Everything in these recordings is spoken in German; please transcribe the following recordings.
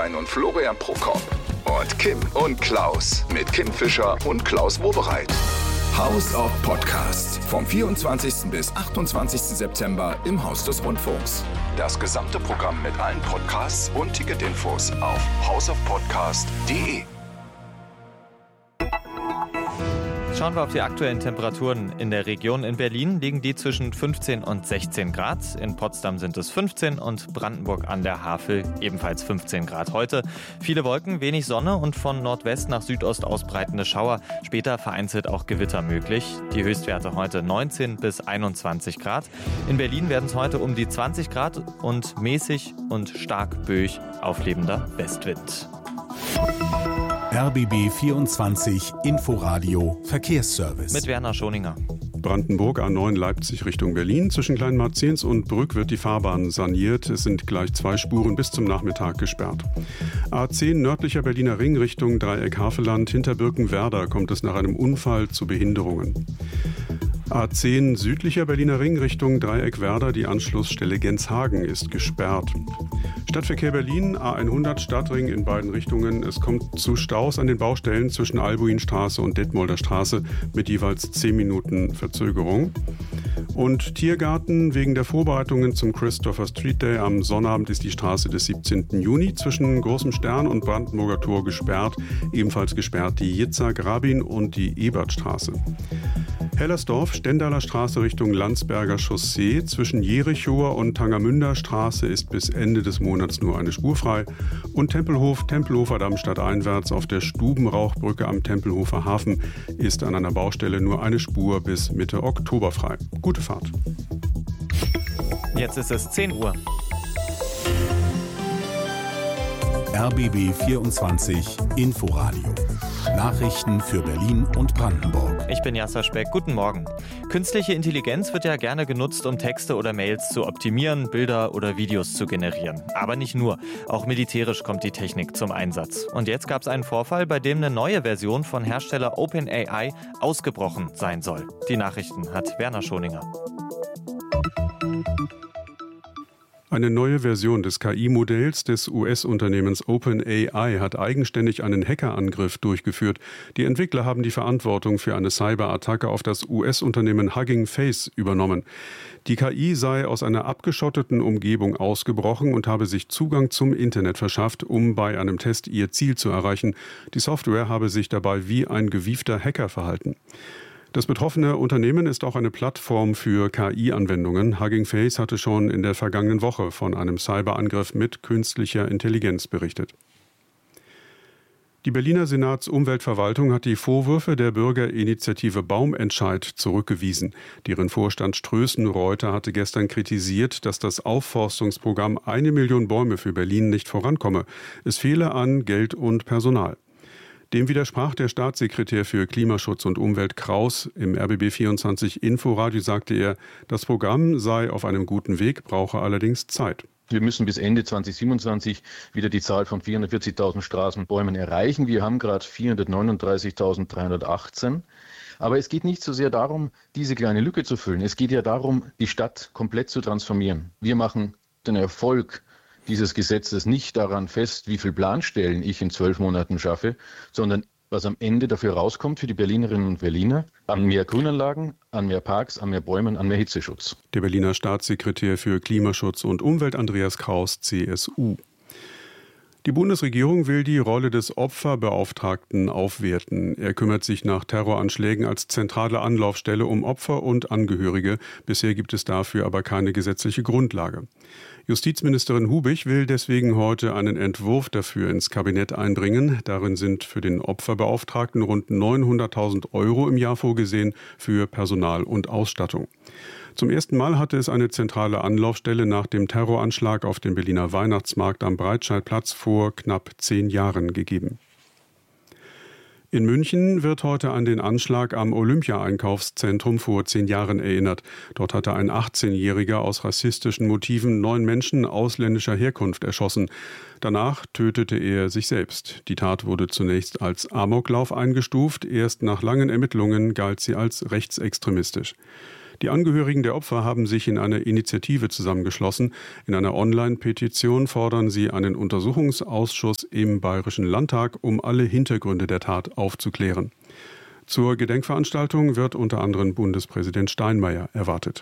Wowereit und Florian Prokop. Und Kim und Klaus mit Kim Fischer und Klaus Wowereit. House of Podcast. Vom 24. bis 28. September im Haus des Rundfunks. Das gesamte Programm mit allen Podcasts und Ticketinfos auf houseofpodcast.de. Schauen wir auf die aktuellen Temperaturen in der Region. In Berlin liegen die zwischen 15 und 16 Grad. In Potsdam sind es 15 und Brandenburg an der Havel ebenfalls 15 Grad. Heute viele Wolken, wenig Sonne und von Nordwest nach Südost ausbreitende Schauer. Später vereinzelt auch Gewitter möglich. Die Höchstwerte heute 19 bis 21 Grad. In Berlin werden es heute um die 20 Grad und mäßig und stark böig auflebender Westwind. RBB 24 Inforadio Verkehrsservice. Mit Werner Schoninger. Brandenburg A9 Leipzig Richtung Berlin. Zwischen Kleinmarzens und Brück wird die Fahrbahn saniert. Es sind gleich 2 Spuren bis zum Nachmittag gesperrt. A10 nördlicher Berliner Ring Richtung Dreieck Havelland. Hinter Birkenwerder kommt es nach einem Unfall zu Behinderungen. A10 südlicher Berliner Ring Richtung Dreieck Werder. Die Anschlussstelle Genshagen ist gesperrt. Stadtverkehr Berlin, A100 Stadtring in beiden Richtungen. Es kommt zu Staus an den Baustellen zwischen Albuinstraße und Detmolder Straße mit jeweils 10 Minuten Verzögerung. Und Tiergarten, wegen der Vorbereitungen zum Christopher Street Day am Sonnabend ist die Straße des 17. Juni zwischen Großem Stern und Brandenburger Tor gesperrt. Ebenfalls gesperrt die Yitzhak-Rabin und die Ebertstraße. Hellersdorf, Stendaler Straße Richtung Landsberger Chaussee. Zwischen Jerichower und Tangermünder Straße ist bis Ende des Monats nur eine Spur frei. Und Tempelhof, Tempelhofer Damm stadteinwärts auf der Stubenrauchbrücke am Tempelhofer Hafen ist an einer Baustelle nur eine Spur bis Mitte Oktober frei. Gute Fahrt. Jetzt ist es 10 Uhr. RBB 24 Inforadio. Nachrichten für Berlin und Brandenburg. Ich bin Jasser Speck. Guten Morgen. Künstliche Intelligenz wird ja gerne genutzt, um Texte oder Mails zu optimieren, Bilder oder Videos zu generieren. Aber nicht nur. Auch militärisch kommt die Technik zum Einsatz. Und jetzt gab es einen Vorfall, bei dem eine neue Version von Hersteller OpenAI ausgebrochen sein soll. Die Nachrichten hat Werner Schoninger. Eine neue Version des KI-Modells des US-Unternehmens OpenAI hat eigenständig einen Hackerangriff durchgeführt. Die Entwickler haben die Verantwortung für eine Cyberattacke auf das US-Unternehmen Hugging Face übernommen. Die KI sei aus einer abgeschotteten Umgebung ausgebrochen und habe sich Zugang zum Internet verschafft, um bei einem Test ihr Ziel zu erreichen. Die Software habe sich dabei wie ein gewiefter Hacker verhalten. Das betroffene Unternehmen ist auch eine Plattform für KI-Anwendungen. Hugging Face hatte schon in der vergangenen Woche von einem Cyberangriff mit künstlicher Intelligenz berichtet. Die Berliner Senatsumweltverwaltung hat die Vorwürfe der Bürgerinitiative Baumentscheid zurückgewiesen. Deren Vorstand Strößen-Reuter hatte gestern kritisiert, dass das Aufforstungsprogramm 1 Million Bäume für Berlin nicht vorankomme. Es fehle an Geld und Personal. Dem widersprach der Staatssekretär für Klimaschutz und Umwelt Kraus. Im RBB 24 Inforadio sagte er, das Programm sei auf einem guten Weg, brauche allerdings Zeit. Wir müssen bis Ende 2027 wieder die Zahl von 440.000 Straßenbäumen erreichen. Wir haben gerade 439.318. Aber es geht nicht so sehr darum, diese kleine Lücke zu füllen. Es geht ja darum, die Stadt komplett zu transformieren. Wir machen den Erfolg dieses Gesetzes nicht daran fest, wie viel Planstellen ich in 12 Monaten schaffe, sondern was am Ende dafür rauskommt für die Berlinerinnen und Berliner, an mehr Grünanlagen, an mehr Parks, an mehr Bäumen, an mehr Hitzeschutz. Der Berliner Staatssekretär für Klimaschutz und Umwelt Andreas Kraus, CSU. Die Bundesregierung will die Rolle des Opferbeauftragten aufwerten. Er kümmert sich nach Terroranschlägen als zentrale Anlaufstelle um Opfer und Angehörige. Bisher gibt es dafür aber keine gesetzliche Grundlage. Justizministerin Hubich will deswegen heute einen Entwurf dafür ins Kabinett einbringen. Darin sind für den Opferbeauftragten rund 900.000 € im Jahr vorgesehen für Personal und Ausstattung. Zum ersten Mal hatte es eine zentrale Anlaufstelle nach dem Terroranschlag auf dem Berliner Weihnachtsmarkt am Breitscheidplatz vor knapp 10 Jahren gegeben. In München wird heute an den Anschlag am Olympia-Einkaufszentrum vor 10 Jahren erinnert. Dort hatte ein 18-Jähriger aus rassistischen Motiven 9 Menschen ausländischer Herkunft erschossen. Danach tötete er sich selbst. Die Tat wurde zunächst als Amoklauf eingestuft. Erst nach langen Ermittlungen galt sie als rechtsextremistisch. Die Angehörigen der Opfer haben sich in einer Initiative zusammengeschlossen. In einer Online-Petition fordern sie einen Untersuchungsausschuss im Bayerischen Landtag, um alle Hintergründe der Tat aufzuklären. Zur Gedenkveranstaltung wird unter anderem Bundespräsident Steinmeier erwartet.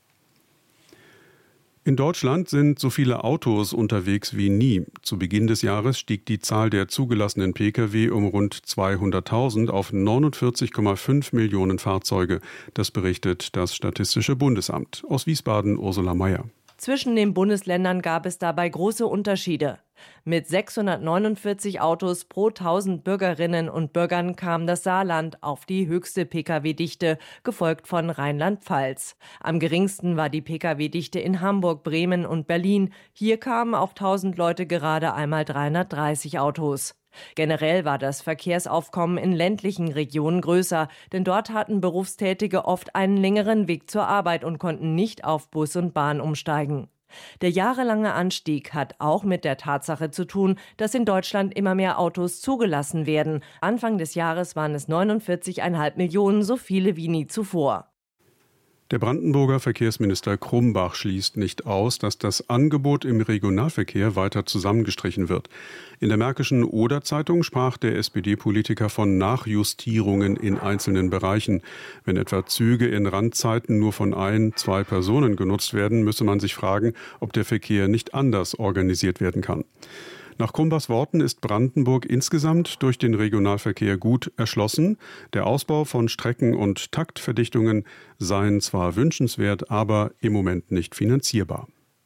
In Deutschland sind so viele Autos unterwegs wie nie. Zu Beginn des Jahres stieg die Zahl der zugelassenen Pkw um rund 200.000 auf 49,5 Millionen Fahrzeuge. Das berichtet das Statistische Bundesamt. Aus Wiesbaden Ursula Mayer. Zwischen den Bundesländern gab es dabei große Unterschiede. Mit 649 Autos pro 1000 Bürgerinnen und Bürgern kam das Saarland auf die höchste Pkw-Dichte, gefolgt von Rheinland-Pfalz. Am geringsten war die Pkw-Dichte in Hamburg, Bremen und Berlin. Hier kamen auf 1000 Leute gerade einmal 330 Autos. Generell war das Verkehrsaufkommen in ländlichen Regionen größer, denn dort hatten Berufstätige oft einen längeren Weg zur Arbeit und konnten nicht auf Bus und Bahn umsteigen. Der jahrelange Anstieg hat auch mit der Tatsache zu tun, dass in Deutschland immer mehr Autos zugelassen werden. Anfang des Jahres waren es 49,5 Millionen, so viele wie nie zuvor. Der Brandenburger Verkehrsminister Krumbach schließt nicht aus, dass das Angebot im Regionalverkehr weiter zusammengestrichen wird. In der Märkischen Oder-Zeitung sprach der SPD-Politiker von Nachjustierungen in einzelnen Bereichen. Wenn etwa Züge in Randzeiten nur von 1-2 Personen genutzt werden, müsse man sich fragen, ob der Verkehr nicht anders organisiert werden kann. Nach Krumbachs Worten ist Brandenburg insgesamt durch den Regionalverkehr gut erschlossen. Der Ausbau von Strecken und Taktverdichtungen seien zwar wünschenswert, aber im Moment nicht finanzierbar.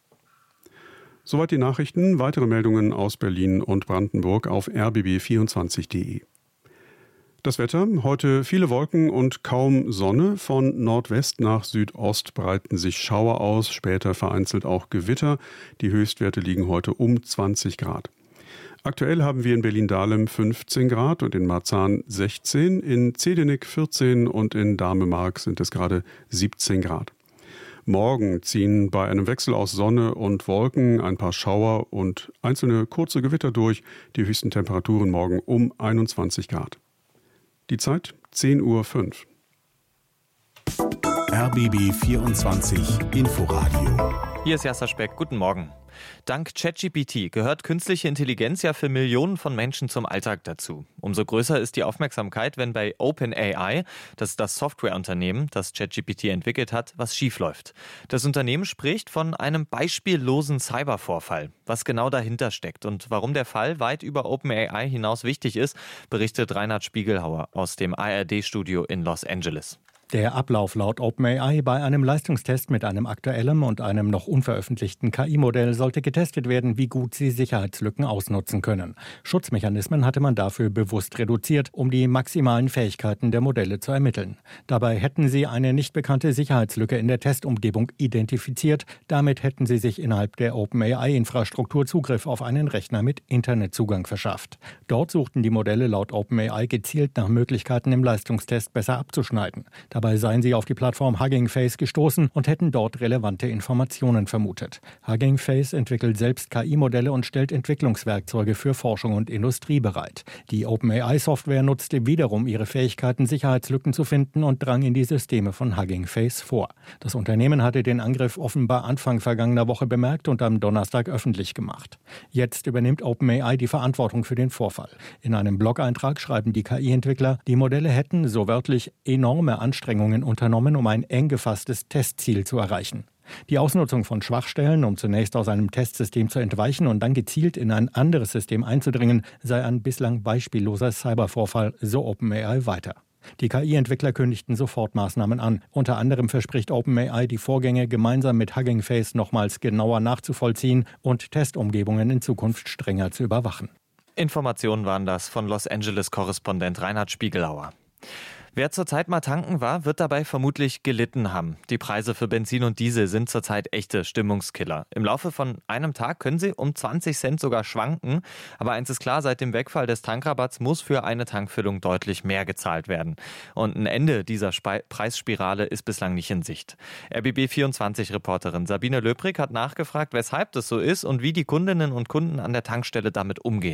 Soweit die Nachrichten. Weitere Meldungen aus Berlin und Brandenburg auf rbb24.de. Das Wetter, heute viele Wolken und kaum Sonne. Von Nordwest nach Südost breiten sich Schauer aus, später vereinzelt auch Gewitter. Die Höchstwerte liegen heute um 20 Grad. Aktuell haben wir in Berlin-Dahlem 15 Grad und in Marzahn 16, in Zedenik 14 und in Damemark sind es gerade 17 Grad. Morgen ziehen bei einem Wechsel aus Sonne und Wolken ein paar Schauer und einzelne kurze Gewitter durch. Die höchsten Temperaturen morgen um 21 Grad. Die Zeit 10:05 Uhr. RBB 24 Inforadio. Hier ist Jasser Speck. Guten Morgen. Dank ChatGPT gehört künstliche Intelligenz ja für Millionen von Menschen zum Alltag dazu. Umso größer ist die Aufmerksamkeit, wenn bei OpenAI, das ist das Softwareunternehmen, das ChatGPT entwickelt hat, was schiefläuft. Das Unternehmen spricht von einem beispiellosen Cybervorfall. Was genau dahinter steckt und warum der Fall weit über OpenAI hinaus wichtig ist, berichtet Reinhard Spiegelhauer aus dem ARD-Studio in Los Angeles. Der Ablauf laut OpenAI bei einem Leistungstest mit einem aktuellen und einem noch unveröffentlichten KI-Modell sollte getestet werden, wie gut sie Sicherheitslücken ausnutzen können. Schutzmechanismen hatte man dafür bewusst reduziert, um die maximalen Fähigkeiten der Modelle zu ermitteln. Dabei hätten sie eine nicht bekannte Sicherheitslücke in der Testumgebung identifiziert. Damit hätten sie sich innerhalb der OpenAI-Infrastruktur Zugriff auf einen Rechner mit Internetzugang verschafft. Dort suchten die Modelle laut OpenAI gezielt nach Möglichkeiten, im Leistungstest besser abzuschneiden. Dabei seien sie auf die Plattform Hugging Face gestoßen und hätten dort relevante Informationen vermutet. Hugging Face entwickelt selbst KI-Modelle und stellt Entwicklungswerkzeuge für Forschung und Industrie bereit. Die OpenAI-Software nutzte wiederum ihre Fähigkeiten, Sicherheitslücken zu finden und drang in die Systeme von Hugging Face vor. Das Unternehmen hatte den Angriff offenbar Anfang vergangener Woche bemerkt und am Donnerstag öffentlich gemacht. Jetzt übernimmt OpenAI die Verantwortung für den Vorfall. In einem Blog-Eintrag schreiben die KI-Entwickler, die Modelle hätten, so wörtlich, enorme Anstrengungen unternommen, um ein eng gefasstes Testziel zu erreichen. Die Ausnutzung von Schwachstellen, um zunächst aus einem Testsystem zu entweichen und dann gezielt in ein anderes System einzudringen, sei ein bislang beispielloser Cybervorfall, so OpenAI weiter. Die KI-Entwickler kündigten sofort Maßnahmen an. Unter anderem verspricht OpenAI, die Vorgänge gemeinsam mit Hugging Face nochmals genauer nachzuvollziehen und Testumgebungen in Zukunft strenger zu überwachen. Informationen waren das von Los Angeles-Korrespondent Reinhard Spiegelhauer. Wer zurzeit mal tanken war, wird dabei vermutlich gelitten haben. Die Preise für Benzin und Diesel sind zurzeit echte Stimmungskiller. Im Laufe von einem Tag können sie um 20 Cent sogar schwanken. Aber eins ist klar, seit dem Wegfall des Tankrabatts muss für eine Tankfüllung deutlich mehr gezahlt werden. Und ein Ende dieser Preisspirale ist bislang nicht in Sicht. RBB24-Reporterin Sabine Löbrig hat nachgefragt, weshalb das so ist und wie die Kundinnen und Kunden an der Tankstelle damit umgehen.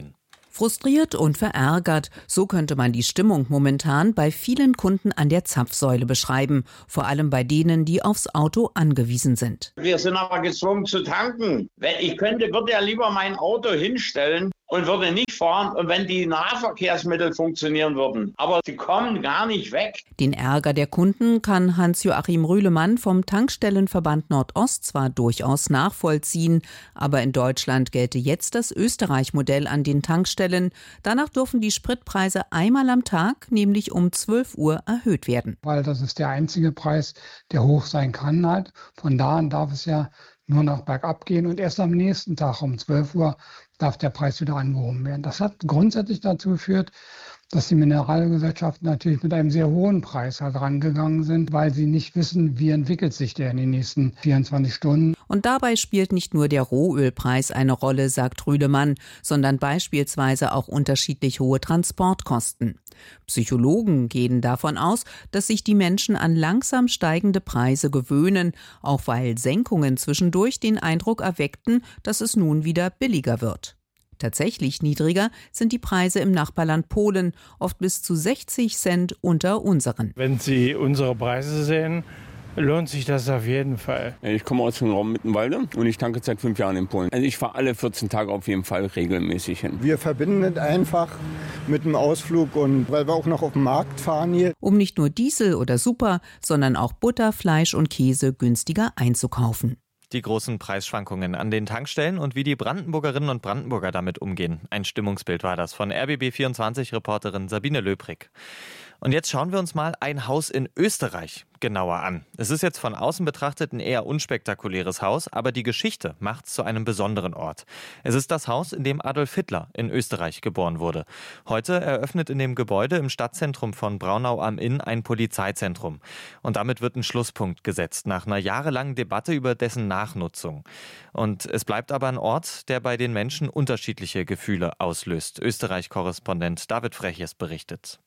Frustriert und verärgert, so könnte man die Stimmung momentan bei vielen Kunden an der Zapfsäule beschreiben, vor allem bei denen, die aufs Auto angewiesen sind. Wir sind aber gezwungen zu tanken. Würde ja lieber mein Auto hinstellen und würde nicht fahren, und wenn die Nahverkehrsmittel funktionieren würden. Aber sie kommen gar nicht weg. Den Ärger der Kunden kann Hans-Joachim Rühlemann vom Tankstellenverband Nordost zwar durchaus nachvollziehen, aber in Deutschland gelte jetzt das Österreich-Modell an den Tankstellen. Danach dürfen die Spritpreise einmal am Tag, nämlich um 12 Uhr, erhöht werden. Weil das ist der einzige Preis, der hoch sein kann halt. Von da an darf es ja nur noch bergab gehen und erst am nächsten Tag um 12 Uhr darf der Preis wieder angehoben werden. Das hat grundsätzlich dazu geführt, dass die Mineralgesellschaften natürlich mit einem sehr hohen Preis halt rangegangen sind, weil sie nicht wissen, wie entwickelt sich der in den nächsten 24 Stunden. Und dabei spielt nicht nur der Rohölpreis eine Rolle, sagt Rühlemann, sondern beispielsweise auch unterschiedlich hohe Transportkosten. Psychologen gehen davon aus, dass sich die Menschen an langsam steigende Preise gewöhnen, auch weil Senkungen zwischendurch den Eindruck erweckten, dass es nun wieder billiger wird. Tatsächlich niedriger sind die Preise im Nachbarland Polen, oft bis zu 60 Cent unter unseren. Wenn Sie unsere Preise sehen, lohnt sich das auf jeden Fall. Ich komme aus dem Raum Mittenwalde und ich tanke seit 5 Jahren in Polen. Also ich fahre alle 14 Tage auf jeden Fall regelmäßig hin. Wir verbinden es einfach mit dem Ausflug und weil wir auch noch auf dem Markt fahren hier. Um nicht nur Diesel oder Super, sondern auch Butter, Fleisch und Käse günstiger einzukaufen. Die großen Preisschwankungen an den Tankstellen und wie die Brandenburgerinnen und Brandenburger damit umgehen. Ein Stimmungsbild war das von RBB24-Reporterin Sabine Löbrig. Und jetzt schauen wir uns mal ein Haus in Österreich genauer an. Es ist jetzt von außen betrachtet ein eher unspektakuläres Haus, aber die Geschichte macht es zu einem besonderen Ort. Es ist das Haus, in dem Adolf Hitler in Österreich geboren wurde. Heute eröffnet in dem Gebäude im Stadtzentrum von Braunau am Inn ein Polizeizentrum. Und damit wird ein Schlusspunkt gesetzt nach einer jahrelangen Debatte über dessen Nachnutzung. Und es bleibt aber ein Ort, der bei den Menschen unterschiedliche Gefühle auslöst. Österreich-Korrespondent David Freches berichtet.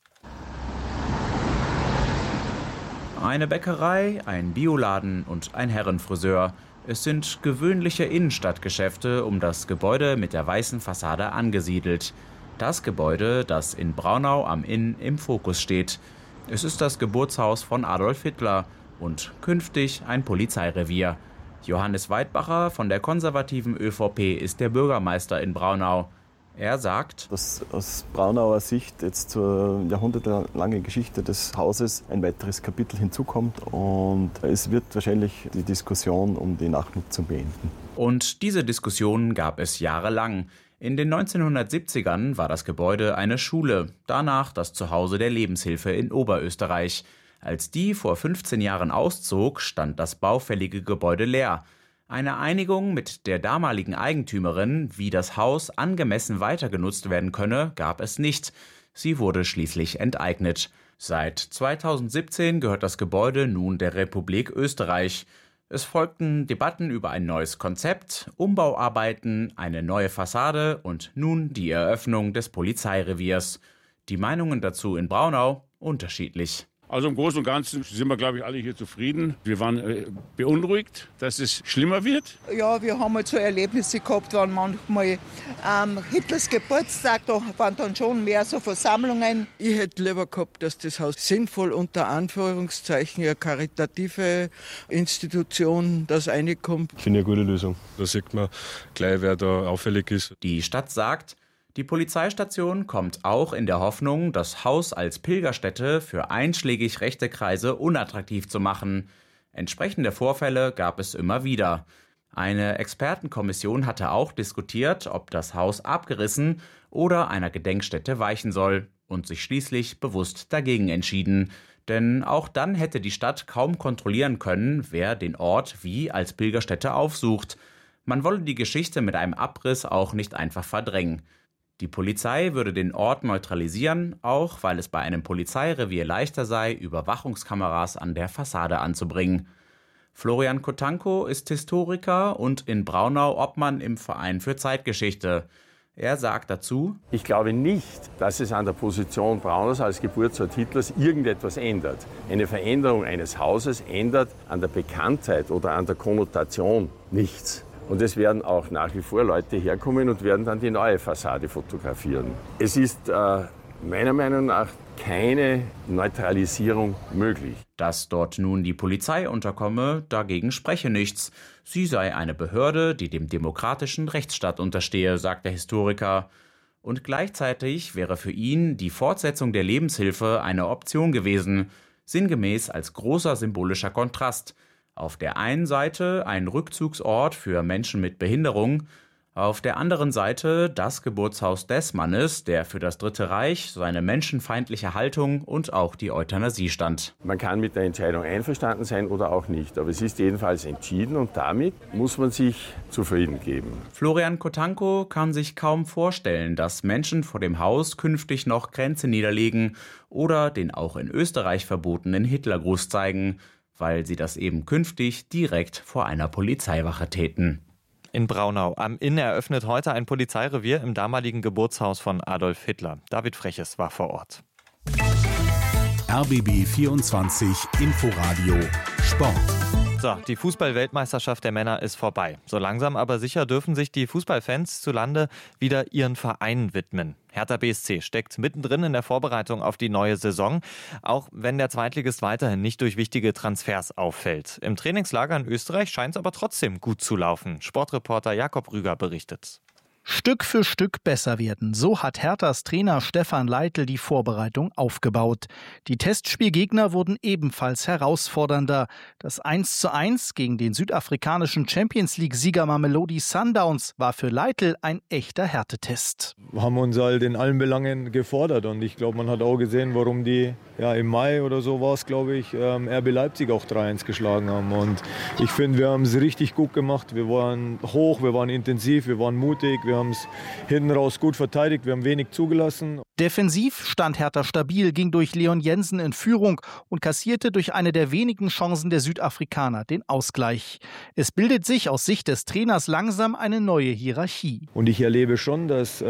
Eine Bäckerei, ein Bioladen und ein Herrenfriseur. Es sind gewöhnliche Innenstadtgeschäfte um das Gebäude mit der weißen Fassade angesiedelt. Das Gebäude, das in Braunau am Inn im Fokus steht. Es ist das Geburtshaus von Adolf Hitler und künftig ein Polizeirevier. Johannes Weidbacher von der konservativen ÖVP ist der Bürgermeister in Braunau. Er sagt, dass aus Braunauer Sicht jetzt zur jahrhundertelangen Geschichte des Hauses ein weiteres Kapitel hinzukommt und es wird wahrscheinlich die Diskussion um die Nachnutzung beenden. Und diese Diskussion gab es jahrelang. In den 1970ern war das Gebäude eine Schule, danach das Zuhause der Lebenshilfe in Oberösterreich. Als die vor 15 Jahren auszog, stand das baufällige Gebäude leer. Eine Einigung mit der damaligen Eigentümerin, wie das Haus angemessen weitergenutzt werden könne, gab es nicht. Sie wurde schließlich enteignet. Seit 2017 gehört das Gebäude nun der Republik Österreich. Es folgten Debatten über ein neues Konzept, Umbauarbeiten, eine neue Fassade und nun die Eröffnung des Polizeireviers. Die Meinungen dazu in Braunau unterschiedlich. Also im Großen und Ganzen sind wir, glaube ich, alle hier zufrieden. Wir waren beunruhigt, dass es schlimmer wird. Ja, wir haben halt so Erlebnisse gehabt, waren manchmal Hitlers Geburtstag, da waren dann schon mehr so Versammlungen. Ich hätte lieber gehabt, dass das Haus sinnvoll unter Anführungszeichen eine karitative Institution, das reinkommt. Ich finde eine gute Lösung. Da sieht man gleich, wer da auffällig ist. Die Stadt sagt, die Polizeistation kommt auch in der Hoffnung, das Haus als Pilgerstätte für einschlägig rechte Kreise unattraktiv zu machen. Entsprechende Vorfälle gab es immer wieder. Eine Expertenkommission hatte auch diskutiert, ob das Haus abgerissen oder einer Gedenkstätte weichen soll und sich schließlich bewusst dagegen entschieden. Denn auch dann hätte die Stadt kaum kontrollieren können, wer den Ort wie als Pilgerstätte aufsucht. Man wolle die Geschichte mit einem Abriss auch nicht einfach verdrängen. Die Polizei würde den Ort neutralisieren, auch weil es bei einem Polizeirevier leichter sei, Überwachungskameras an der Fassade anzubringen. Florian Kotanko ist Historiker und in Braunau Obmann im Verein für Zeitgeschichte. Er sagt dazu: Ich glaube nicht, dass es an der Position Braunaus als Geburtsort Hitlers irgendetwas ändert. Eine Veränderung eines Hauses ändert an der Bekanntheit oder an der Konnotation nichts. Und es werden auch nach wie vor Leute herkommen und werden dann die neue Fassade fotografieren. Es ist meiner Meinung nach keine Neutralisierung möglich. Dass dort nun die Polizei unterkomme, dagegen spreche nichts. Sie sei eine Behörde, die dem demokratischen Rechtsstaat unterstehe, sagt der Historiker. Und gleichzeitig wäre für ihn die Fortsetzung der Lebenshilfe eine Option gewesen, sinngemäß als großer symbolischer Kontrast. Auf der einen Seite ein Rückzugsort für Menschen mit Behinderung, auf der anderen Seite das Geburtshaus des Mannes, der für das Dritte Reich, seine menschenfeindliche Haltung und auch die Euthanasie stand. Man kann mit der Entscheidung einverstanden sein oder auch nicht, aber es ist jedenfalls entschieden und damit muss man sich zufrieden geben. Florian Kotanko kann sich kaum vorstellen, dass Menschen vor dem Haus künftig noch Kränze niederlegen oder den auch in Österreich verbotenen Hitlergruß zeigen, weil sie das eben künftig direkt vor einer Polizeiwache täten. In Braunau am Inn eröffnet heute ein Polizeirevier im damaligen Geburtshaus von Adolf Hitler. David Freches war vor Ort. RBB 24 Inforadio Sport. So, die Fußball-Weltmeisterschaft der Männer ist vorbei. So langsam aber sicher dürfen sich die Fußballfans zu Lande wieder ihren Vereinen widmen. Hertha BSC steckt mittendrin in der Vorbereitung auf die neue Saison, auch wenn der Zweitligist weiterhin nicht durch wichtige Transfers auffällt. Im Trainingslager in Österreich scheint es aber trotzdem gut zu laufen. Sportreporter Jakob Rüger berichtet. Stück für Stück besser werden. So hat Herthas Trainer Stefan Leitl die Vorbereitung aufgebaut. Die Testspielgegner wurden ebenfalls herausfordernder. Das 1:1 gegen den südafrikanischen Champions-League-Sieger Mamelodi Sundowns war für Leitl ein echter Härtetest. Wir haben uns halt in allen Belangen gefordert und ich glaube, man hat auch gesehen, warum die im Mai oder so war es, glaube ich, RB Leipzig auch 3-1 geschlagen haben. Und ich finde, wir haben es richtig gut gemacht. Wir waren hoch, wir waren intensiv, wir waren mutig, wir haben es hinten raus gut verteidigt, wir haben wenig zugelassen. Defensiv stand Hertha stabil, ging durch Leon Jensen in Führung und kassierte durch eine der wenigen Chancen der Südafrikaner den Ausgleich. Es bildet sich aus Sicht des Trainers langsam eine neue Hierarchie. Und ich erlebe schon, dass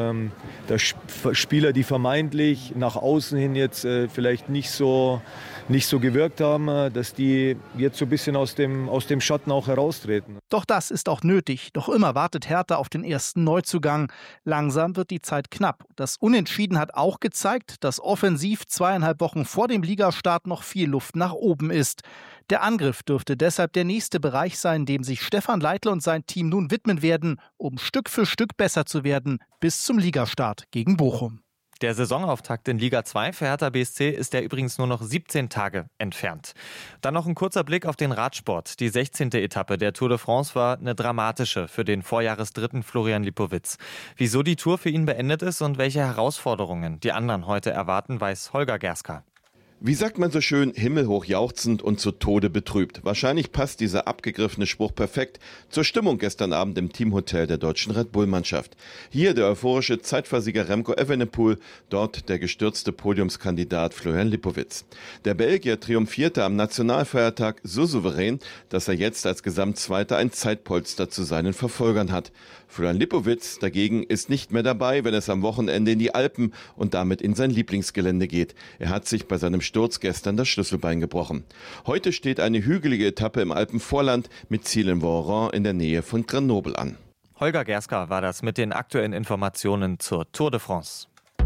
Spieler, die vermeintlich nach außen hin jetzt vielleicht nicht so gewirkt haben, dass die jetzt so ein bisschen aus dem Schatten auch heraustreten. Doch das ist auch nötig. Doch immer wartet Hertha auf den ersten Neuzugang. Langsam wird die Zeit knapp. Das Unentschieden hat auch gezeigt, dass offensiv 2,5 Wochen vor dem Ligastart noch viel Luft nach oben ist. Der Angriff dürfte deshalb der nächste Bereich sein, dem sich Stefan Leitl und sein Team nun widmen werden, um Stück für Stück besser zu werden, bis zum Ligastart gegen Bochum. Der Saisonauftakt in Liga 2 für Hertha BSC ist ja übrigens nur noch 17 Tage entfernt. Dann noch ein kurzer Blick auf den Radsport. Die 16. Etappe der Tour de France war eine dramatische für den Vorjahresdritten Florian Lipowitz. Wieso die Tour für ihn beendet ist und welche Herausforderungen die anderen heute erwarten, weiß Holger Gerska. Wie sagt man so schön, himmelhoch jauchzend und zu Tode betrübt. Wahrscheinlich passt dieser abgegriffene Spruch perfekt zur Stimmung gestern Abend im Teamhotel der deutschen Red Bull-Mannschaft. Hier der euphorische Zeitversieger Remco Evenepoel, dort der gestürzte Podiumskandidat Florian Lipowitz. Der Belgier triumphierte am Nationalfeiertag so souverän, dass er jetzt als Gesamtzweiter ein Zeitpolster zu seinen Verfolgern hat. Florian Lipowitz dagegen ist nicht mehr dabei, wenn es am Wochenende in die Alpen und damit in sein Lieblingsgelände geht. Er hat sich bei seinem Sturz gestern das Schlüsselbein gebrochen. Heute steht eine hügelige Etappe im Alpenvorland mit Ziel in Voiron in der Nähe von Grenoble an. Holger Gerska war das mit den aktuellen Informationen zur Tour de France.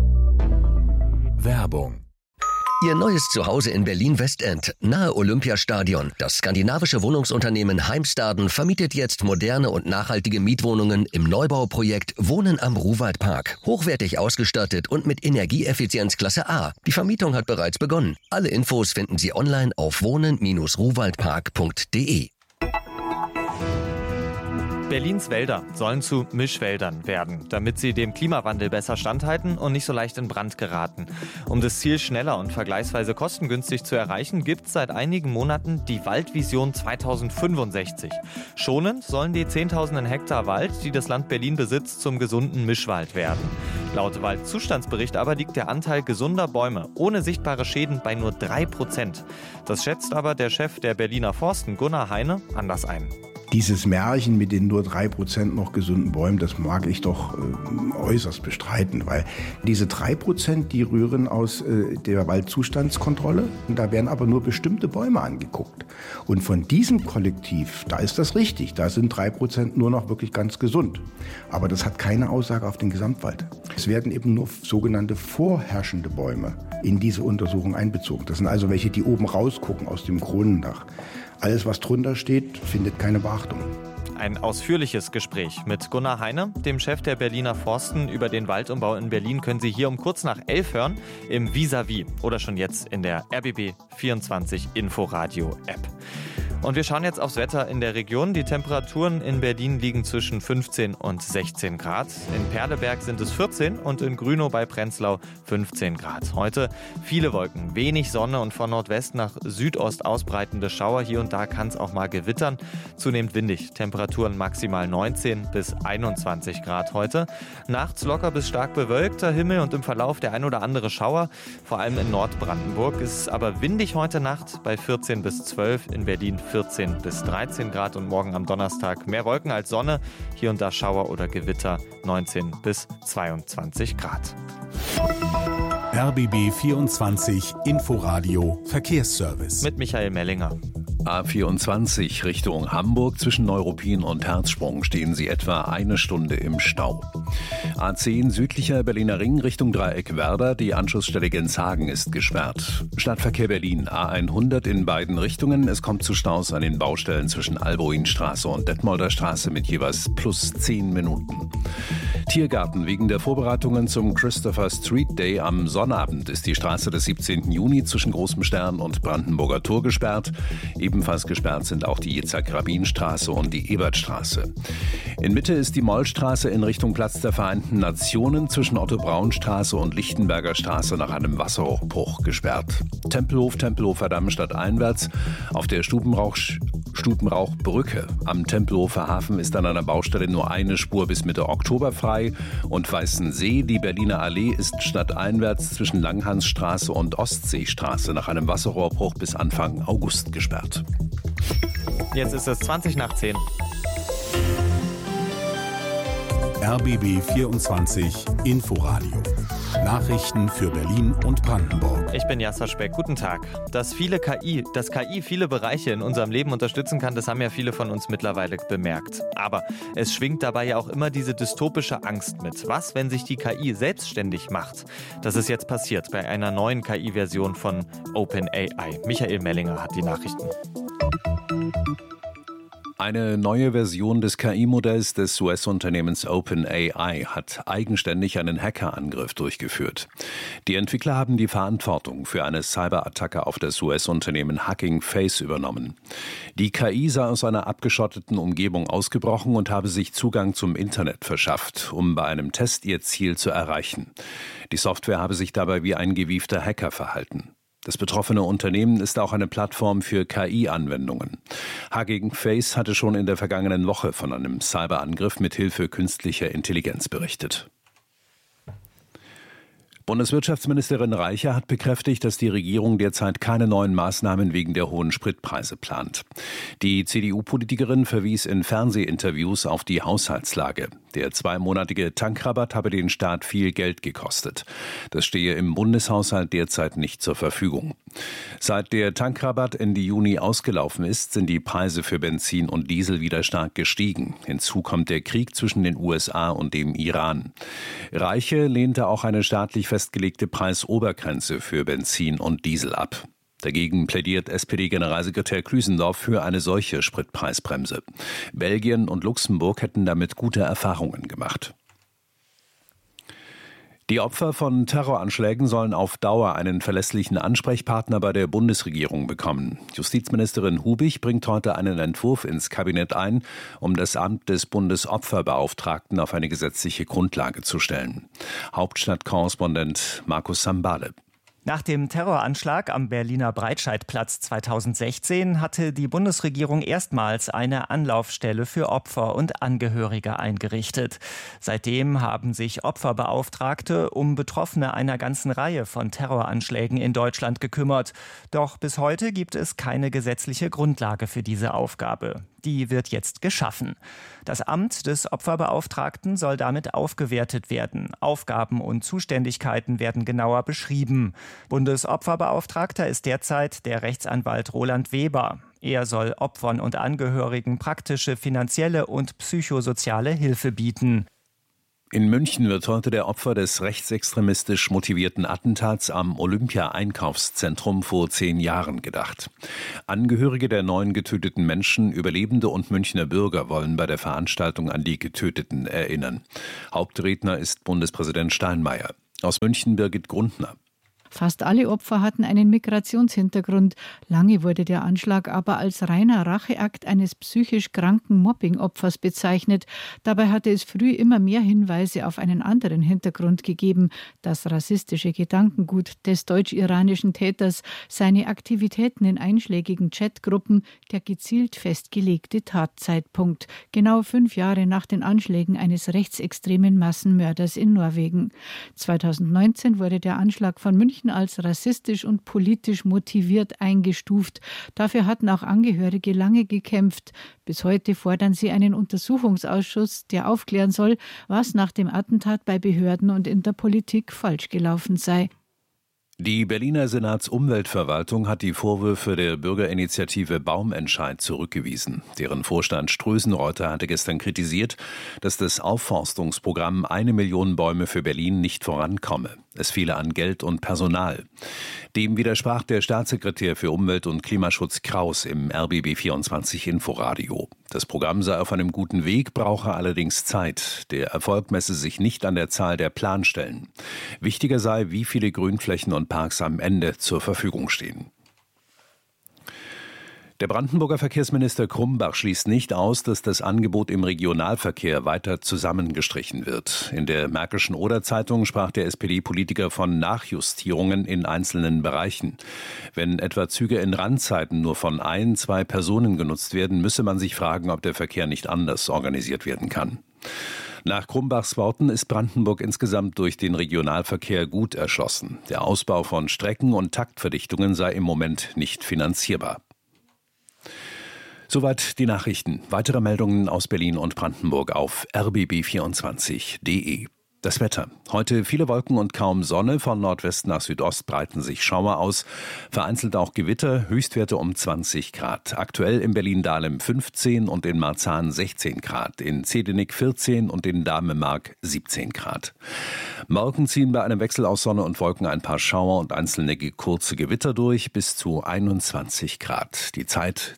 Werbung. Ihr neues Zuhause in Berlin-Westend, nahe Olympiastadion. Das skandinavische Wohnungsunternehmen Heimstaden vermietet jetzt moderne und nachhaltige Mietwohnungen im Neubauprojekt Wohnen am Ruhwaldpark. Hochwertig ausgestattet und mit Energieeffizienz Klasse A. Die Vermietung hat bereits begonnen. Alle Infos finden Sie online auf wohnen-ruhwaldpark.de. Berlins Wälder sollen zu Mischwäldern werden, damit sie dem Klimawandel besser standhalten und nicht so leicht in Brand geraten. Um das Ziel schneller und vergleichsweise kostengünstig zu erreichen, gibt es seit einigen Monaten die Waldvision 2065. Schonend sollen die Zehntausenden Hektar Wald, die das Land Berlin besitzt, zum gesunden Mischwald werden. Laut Waldzustandsbericht aber liegt der Anteil gesunder Bäume ohne sichtbare Schäden bei nur 3%. Das schätzt aber der Chef der Berliner Forsten, Gunnar Heine, anders ein. Dieses Märchen mit den nur 3% noch gesunden Bäumen, das mag ich doch äußerst bestreiten, weil diese 3%, die rühren aus der Waldzustandskontrolle und da werden aber nur bestimmte Bäume angeguckt. Und von diesem Kollektiv, da ist das richtig, da sind 3% nur noch wirklich ganz gesund. Aber das hat keine Aussage auf den Gesamtwald. Es werden eben nur sogenannte vorherrschende Bäume in diese Untersuchung einbezogen. Das sind also welche, die oben rausgucken aus dem Kronendach. Alles, was drunter steht, findet keine Beachtung. Ein ausführliches Gespräch mit Gunnar Heine, dem Chef der Berliner Forsten, über den Waldumbau in Berlin können Sie hier um kurz nach 11 hören im Vis-à-vis oder schon jetzt in der RBB 24 Inforadio App. Und wir schauen jetzt aufs Wetter in der Region. Die Temperaturen in Berlin liegen zwischen 15 und 16 Grad. In Perleberg sind es 14 und in Grünow bei Prenzlau 15 Grad. Heute viele Wolken, wenig Sonne und von Nordwest nach Südost ausbreitende Schauer. Hier und da kann es auch mal gewittern. Zunehmend windig. Temperaturen maximal 19 bis 21 Grad heute. Nachts locker bis stark bewölkter Himmel und im Verlauf der ein oder andere Schauer. Vor allem in Nordbrandenburg ist es aber windig heute Nacht bei 14 bis 12. In Berlin 14 bis 13 Grad und morgen am Donnerstag mehr Wolken als Sonne. Hier und da Schauer oder Gewitter 19 bis 22 Grad. RBB 24 Inforadio Verkehrsservice. Mit Michael Mellinger. A24 Richtung Hamburg zwischen Neuruppin und Herzsprung stehen Sie etwa eine Stunde im Stau. A10 südlicher Berliner Ring Richtung Dreieck Werder, die Anschlussstelle Genshagen ist gesperrt. Stadtverkehr Berlin A100 in beiden Richtungen. Es kommt zu Staus an den Baustellen zwischen Alboinstraße und Detmolder Straße mit jeweils plus 10 Minuten. Tiergarten. Wegen der Vorbereitungen zum Christopher Street Day am Sonnabend ist die Straße des 17. Juni zwischen Großem Stern und Brandenburger Tor gesperrt. Ebenfalls gesperrt sind auch die Yitzhak-Rabin-Straße und die Ebertstraße. In Mitte ist die Mollstraße in Richtung Platz der Vereinten Nationen zwischen Otto-Braun-Straße und Lichtenberger Straße nach einem Wasserrohrbruch gesperrt. Tempelhofer Damm stadteinwärts auf der Stubenrauchbrücke am Tempelhofer Hafen ist an einer Baustelle nur eine Spur bis Mitte Oktober frei und Weißensee, die Berliner Allee, ist stadteinwärts zwischen Langhansstraße und Ostseestraße nach einem Wasserrohrbruch bis Anfang August gesperrt. Jetzt ist es 20 nach 10. RBB 24 Inforadio. Nachrichten für Berlin und Brandenburg. Ich bin Jasser Speck. Guten Tag. Dass KI viele Bereiche in unserem Leben unterstützen kann, das haben ja viele von uns mittlerweile bemerkt. Aber es schwingt dabei ja auch immer diese dystopische Angst mit. Was, wenn sich die KI selbstständig macht? Das ist jetzt passiert bei einer neuen KI-Version von OpenAI. Michael Mellinger hat die Nachrichten. Eine neue Version des KI-Modells des US-Unternehmens OpenAI hat eigenständig einen Hackerangriff durchgeführt. Die Entwickler haben die Verantwortung für eine Cyberattacke auf das US-Unternehmen Hugging Face übernommen. Die KI sei aus einer abgeschotteten Umgebung ausgebrochen und habe sich Zugang zum Internet verschafft, um bei einem Test ihr Ziel zu erreichen. Die Software habe sich dabei wie ein gewiefter Hacker verhalten. Das betroffene Unternehmen ist auch eine Plattform für KI-Anwendungen. Hugging Face hatte schon in der vergangenen Woche von einem Cyberangriff mit Hilfe künstlicher Intelligenz berichtet. Bundeswirtschaftsministerin Reicher hat bekräftigt, dass die Regierung derzeit keine neuen Maßnahmen wegen der hohen Spritpreise plant. Die CDU-Politikerin verwies in Fernsehinterviews auf die Haushaltslage. Der 2-monatige Tankrabatt habe den Staat viel Geld gekostet. Das stehe im Bundeshaushalt derzeit nicht zur Verfügung. Seit der Tankrabatt Ende Juni ausgelaufen ist, sind die Preise für Benzin und Diesel wieder stark gestiegen. Hinzu kommt der Krieg zwischen den USA und dem Iran. Reiche lehnte auch eine staatlich festgelegte Preisobergrenze für Benzin und Diesel ab. Dagegen plädiert SPD-Generalsekretär Klüsendorf für eine solche Spritpreisbremse. Belgien und Luxemburg hätten damit gute Erfahrungen gemacht. Die Opfer von Terroranschlägen sollen auf Dauer einen verlässlichen Ansprechpartner bei der Bundesregierung bekommen. Justizministerin Hubig bringt heute einen Entwurf ins Kabinett ein, um das Amt des Bundesopferbeauftragten auf eine gesetzliche Grundlage zu stellen. Hauptstadtkorrespondent Markus Sambale. Nach dem Terroranschlag am Berliner Breitscheidplatz 2016 hatte die Bundesregierung erstmals eine Anlaufstelle für Opfer und Angehörige eingerichtet. Seitdem haben sich Opferbeauftragte um Betroffene einer ganzen Reihe von Terroranschlägen in Deutschland gekümmert. Doch bis heute gibt es keine gesetzliche Grundlage für diese Aufgabe. Die wird jetzt geschaffen. Das Amt des Opferbeauftragten soll damit aufgewertet werden. Aufgaben und Zuständigkeiten werden genauer beschrieben. Bundesopferbeauftragter ist derzeit der Rechtsanwalt Roland Weber. Er soll Opfern und Angehörigen praktische, finanzielle und psychosoziale Hilfe bieten. In München wird heute der Opfer des rechtsextremistisch motivierten Attentats am Olympia-Einkaufszentrum vor 10 Jahren gedacht. Angehörige der 9 getöteten Menschen, Überlebende und Münchner Bürger wollen bei der Veranstaltung an die Getöteten erinnern. Hauptredner ist Bundespräsident Steinmeier. Aus München Birgit Grundner. Fast alle Opfer hatten einen Migrationshintergrund. Lange wurde der Anschlag aber als reiner Racheakt eines psychisch kranken Mobbing-Opfers bezeichnet. Dabei hatte es früh immer mehr Hinweise auf einen anderen Hintergrund gegeben. Das rassistische Gedankengut des deutsch-iranischen Täters, seine Aktivitäten in einschlägigen Chatgruppen, der gezielt festgelegte Tatzeitpunkt. Genau 5 Jahre nach den Anschlägen eines rechtsextremen Massenmörders in Norwegen. 2019 wurde der Anschlag von München als rassistisch und politisch motiviert eingestuft. Dafür hatten auch Angehörige lange gekämpft. Bis heute fordern sie einen Untersuchungsausschuss, der aufklären soll, was nach dem Attentat bei Behörden und in der Politik falsch gelaufen sei. Die Berliner Senatsumweltverwaltung hat die Vorwürfe der Bürgerinitiative Baumentscheid zurückgewiesen. Deren Vorstand Strösenreuter hatte gestern kritisiert, dass das Aufforstungsprogramm 1 Million Bäume für Berlin nicht vorankomme. Es fehle an Geld und Personal. Dem widersprach der Staatssekretär für Umwelt- und Klimaschutz Kraus im RBB 24 Inforadio. Das Programm sei auf einem guten Weg, brauche allerdings Zeit. Der Erfolg messe sich nicht an der Zahl der Planstellen. Wichtiger sei, wie viele Grünflächen und Parks am Ende zur Verfügung stehen. Der Brandenburger Verkehrsminister Krumbach schließt nicht aus, dass das Angebot im Regionalverkehr weiter zusammengestrichen wird. In der Märkischen Oder-Zeitung sprach der SPD-Politiker von Nachjustierungen in einzelnen Bereichen. Wenn etwa Züge in Randzeiten nur von 1-2 Personen genutzt werden, müsse man sich fragen, ob der Verkehr nicht anders organisiert werden kann. Nach Krumbachs Worten ist Brandenburg insgesamt durch den Regionalverkehr gut erschlossen. Der Ausbau von Strecken und Taktverdichtungen sei im Moment nicht finanzierbar. Soweit die Nachrichten. Weitere Meldungen aus Berlin und Brandenburg auf rbb24.de. Das Wetter. Heute viele Wolken und kaum Sonne. Von Nordwest nach Südost breiten sich Schauer aus. Vereinzelt auch Gewitter. Höchstwerte um 20 Grad. Aktuell in Berlin-Dahlem 15 und in Marzahn 16 Grad. In Zehdenick 14 und in Damemark 17 Grad. Morgen ziehen bei einem Wechsel aus Sonne und Wolken ein paar Schauer und einzelne kurze Gewitter durch. Bis zu 21 Grad. Die Zeit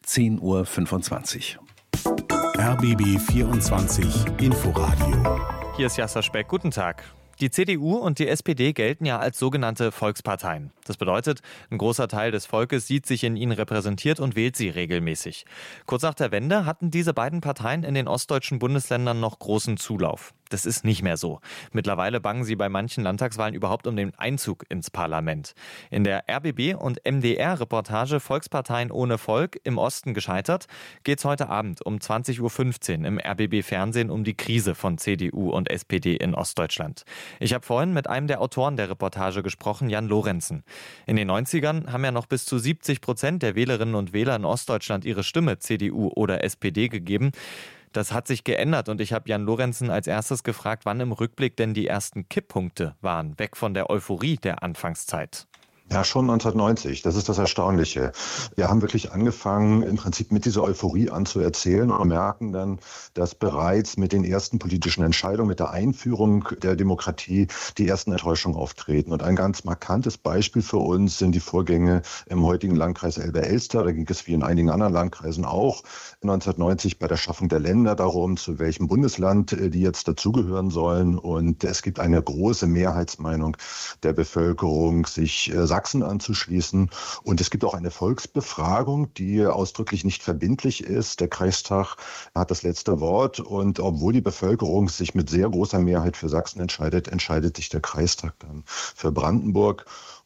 10:25 Uhr. RBB 24 Inforadio. Hier ist Jasser Speck. Guten Tag. Die CDU und die SPD gelten ja als sogenannte Volksparteien. Das bedeutet, ein großer Teil des Volkes sieht sich in ihnen repräsentiert und wählt sie regelmäßig. Kurz nach der Wende hatten diese beiden Parteien in den ostdeutschen Bundesländern noch großen Zulauf. Das ist nicht mehr so. Mittlerweile bangen sie bei manchen Landtagswahlen überhaupt um den Einzug ins Parlament. In der RBB- und MDR-Reportage Volksparteien ohne Volk im Osten gescheitert geht es heute Abend um 20:15 Uhr im RBB-Fernsehen um die Krise von CDU und SPD in Ostdeutschland. Ich habe vorhin mit einem der Autoren der Reportage gesprochen, Jan Lorenzen. In den 90ern haben ja noch bis zu 70% der Wählerinnen und Wähler in Ostdeutschland ihre Stimme CDU oder SPD gegeben. Das hat sich geändert und ich habe Jan Lorenzen als erstes gefragt, wann im Rückblick denn die ersten Kipppunkte waren, weg von der Euphorie der Anfangszeit. Ja, schon 1990. Das ist das Erstaunliche. Wir haben wirklich angefangen, im Prinzip mit dieser Euphorie anzuerzählen und merken dann, dass bereits mit den ersten politischen Entscheidungen, mit der Einführung der Demokratie die ersten Enttäuschungen auftreten. Und ein ganz markantes Beispiel für uns sind die Vorgänge im heutigen Landkreis Elbe-Elster. Da ging es wie in einigen anderen Landkreisen auch 1990 bei der Schaffung der Länder darum, zu welchem Bundesland die jetzt dazugehören sollen. Und es gibt eine große Mehrheitsmeinung der Bevölkerung, sich Sachsen anzuschließen. Und es gibt auch eine Volksbefragung, die ausdrücklich nicht verbindlich ist. Der Kreistag hat das letzte Wort. Und obwohl die Bevölkerung sich mit sehr großer Mehrheit für Sachsen entscheidet, entscheidet sich der Kreistag dann für Brandenburg.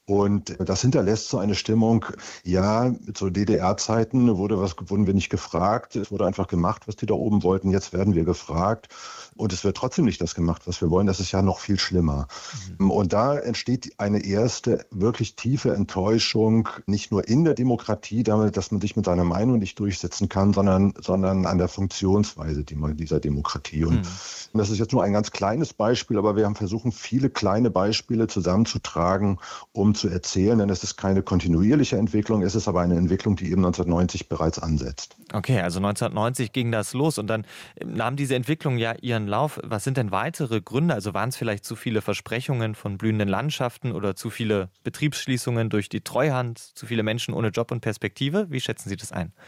Und das hinterlässt so eine Stimmung, ja, zu DDR-Zeiten wurden wir nicht gefragt, es wurde einfach gemacht, was die da oben wollten, jetzt werden wir gefragt und es wird trotzdem nicht das gemacht, was wir wollen, das ist ja noch viel schlimmer. Und da entsteht eine erste wirklich tiefe Enttäuschung, nicht nur in der Demokratie, damit, dass man sich mit seiner Meinung nicht durchsetzen kann, sondern an der Funktionsweise dieser Demokratie. Und das ist jetzt nur ein ganz kleines Beispiel, aber wir haben versucht, viele kleine Beispiele zusammenzutragen, um zu erzählen, denn es ist keine kontinuierliche Entwicklung, es ist aber eine Entwicklung, die eben 1990 bereits ansetzt. Okay, also 1990 ging das los und dann nahm diese Entwicklung ja ihren Lauf. Was sind denn weitere Gründe? Also waren es vielleicht zu viele Versprechungen von blühenden Landschaften oder zu viele Betriebsschließungen durch die Treuhand, zu viele Menschen ohne Job und Perspektive? Wie schätzen Sie das ein?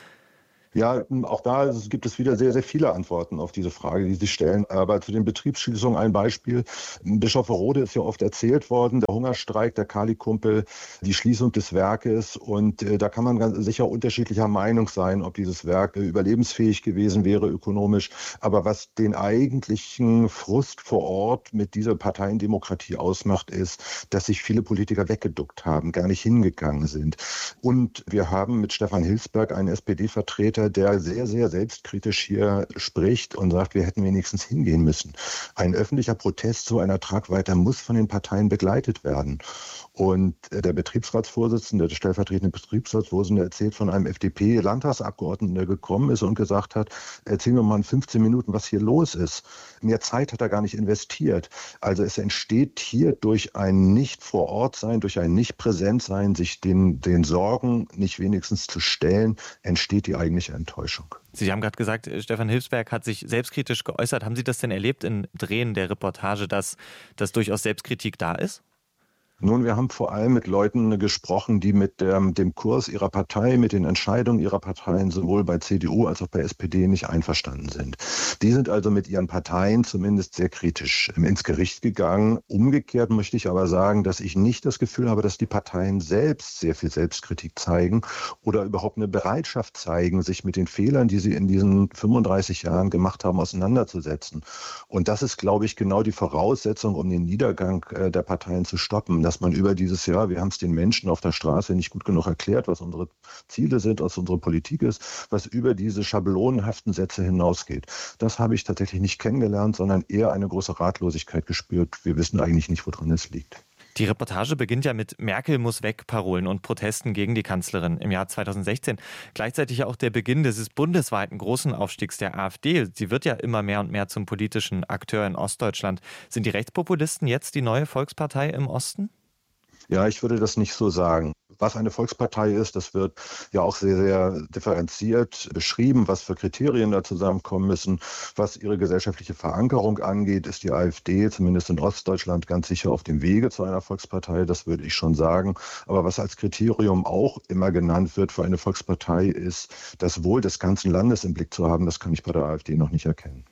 Ja, auch da gibt es wieder sehr, sehr viele Antworten auf diese Frage, die Sie stellen. Aber zu den Betriebsschließungen ein Beispiel. Bischofferode ist ja oft erzählt worden, der Hungerstreik, der Kali-Kumpel, die Schließung des Werkes. Und da kann man ganz sicher unterschiedlicher Meinung sein, ob dieses Werk überlebensfähig gewesen wäre ökonomisch. Aber was den eigentlichen Frust vor Ort mit dieser Parteiendemokratie ausmacht, ist, dass sich viele Politiker weggeduckt haben, gar nicht hingegangen sind. Und wir haben mit Stefan Hilsberg einen SPD-Vertreter, der sehr, sehr selbstkritisch hier spricht und sagt, wir hätten wenigstens hingehen müssen. Ein öffentlicher Protest so einer Tragweite muss von den Parteien begleitet werden. Und der Betriebsratsvorsitzende, der stellvertretende Betriebsratsvorsitzende erzählt von einem FDP-Landtagsabgeordneten, der gekommen ist und gesagt hat, erzählen wir mal in 15 Minuten, was hier los ist. Mehr Zeit hat er gar nicht investiert. Also es entsteht hier durch ein Nicht-vor-Ort-Sein, durch ein Nicht-Präsent-Sein, sich den Sorgen nicht wenigstens zu stellen, entsteht die eigentliche Enttäuschung. Sie haben gerade gesagt, Stefan Hilsberg hat sich selbstkritisch geäußert. Haben Sie das denn erlebt in Drehen der Reportage, dass durchaus Selbstkritik da ist? Nun, wir haben vor allem mit Leuten gesprochen, die mit dem Kurs ihrer Partei, mit den Entscheidungen ihrer Parteien sowohl bei CDU als auch bei SPD nicht einverstanden sind. Die sind also mit ihren Parteien zumindest sehr kritisch ins Gericht gegangen. Umgekehrt möchte ich aber sagen, dass ich nicht das Gefühl habe, dass die Parteien selbst sehr viel Selbstkritik zeigen oder überhaupt eine Bereitschaft zeigen, sich mit den Fehlern, die sie in diesen 35 Jahren gemacht haben, auseinanderzusetzen. Und das ist, glaube ich, genau die Voraussetzung, um den Niedergang der Parteien zu stoppen, dass man über dieses Jahr, wir haben es den Menschen auf der Straße nicht gut genug erklärt, was unsere Ziele sind, was unsere Politik ist, was über diese schablonenhaften Sätze hinausgeht. Das habe ich tatsächlich nicht kennengelernt, sondern eher eine große Ratlosigkeit gespürt. Wir wissen eigentlich nicht, woran es liegt. Die Reportage beginnt ja mit Merkel muss weg Parolen und Protesten gegen die Kanzlerin im Jahr 2016. Gleichzeitig auch der Beginn dieses bundesweiten großen Aufstiegs der AfD. Sie wird ja immer mehr und mehr zum politischen Akteur in Ostdeutschland. Sind die Rechtspopulisten jetzt die neue Volkspartei im Osten? Ja, ich würde das nicht so sagen. Was eine Volkspartei ist, das wird ja auch sehr, sehr differenziert beschrieben, was für Kriterien da zusammenkommen müssen. Was ihre gesellschaftliche Verankerung angeht, ist die AfD zumindest in Ostdeutschland ganz sicher auf dem Wege zu einer Volkspartei, das würde ich schon sagen. Aber was als Kriterium auch immer genannt wird für eine Volkspartei, ist, das Wohl des ganzen Landes im Blick zu haben. Das kann ich bei der AfD noch nicht erkennen.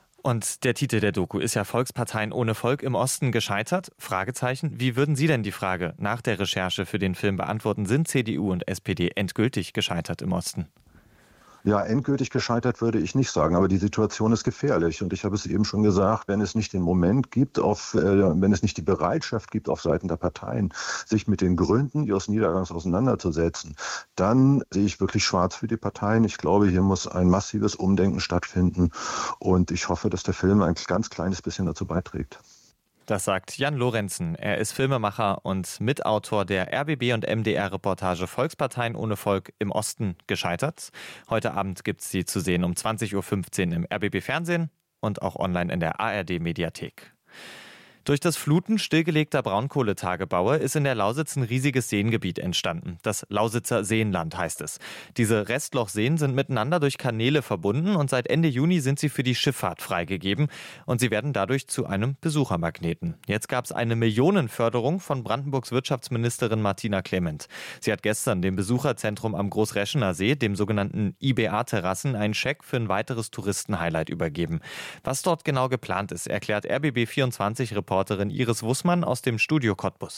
Und der Titel der Doku ist ja Volksparteien ohne Volk im Osten gescheitert? Fragezeichen. Wie würden Sie denn die Frage nach der Recherche für den Film beantworten? Sind CDU und SPD endgültig gescheitert im Osten? Ja, endgültig gescheitert würde ich nicht sagen, aber die Situation ist gefährlich. Und ich habe es eben schon gesagt, wenn es nicht den Moment gibt, wenn es nicht die Bereitschaft gibt auf Seiten der Parteien, sich mit den Gründen ihres Niedergangs auseinanderzusetzen, dann sehe ich wirklich schwarz für die Parteien. Ich glaube, hier muss ein massives Umdenken stattfinden. Und ich hoffe, dass der Film ein ganz kleines bisschen dazu beiträgt. Das sagt Jan Lorenzen. Er ist Filmemacher und Mitautor der RBB und MDR-Reportage Volksparteien ohne Volk im Osten gescheitert. Heute Abend gibt es sie zu sehen um 20.15 Uhr im RBB-Fernsehen und auch online in der ARD-Mediathek. Durch das Fluten stillgelegter Braunkohletagebaue ist in der Lausitz ein riesiges Seengebiet entstanden. Das Lausitzer Seenland heißt es. Diese Restlochseen sind miteinander durch Kanäle verbunden und seit Ende Juni sind sie für die Schifffahrt freigegeben und sie werden dadurch zu einem Besuchermagneten. Jetzt gab es eine Millionenförderung von Brandenburgs Wirtschaftsministerin Martina Clement. Sie hat gestern dem Besucherzentrum am Großreschener See, dem sogenannten IBA-Terrassen, einen Scheck für ein weiteres Touristenhighlight übergeben. Was dort genau geplant ist, erklärt RBB24-Reporterin Iris Wussmann aus dem Studio Cottbus.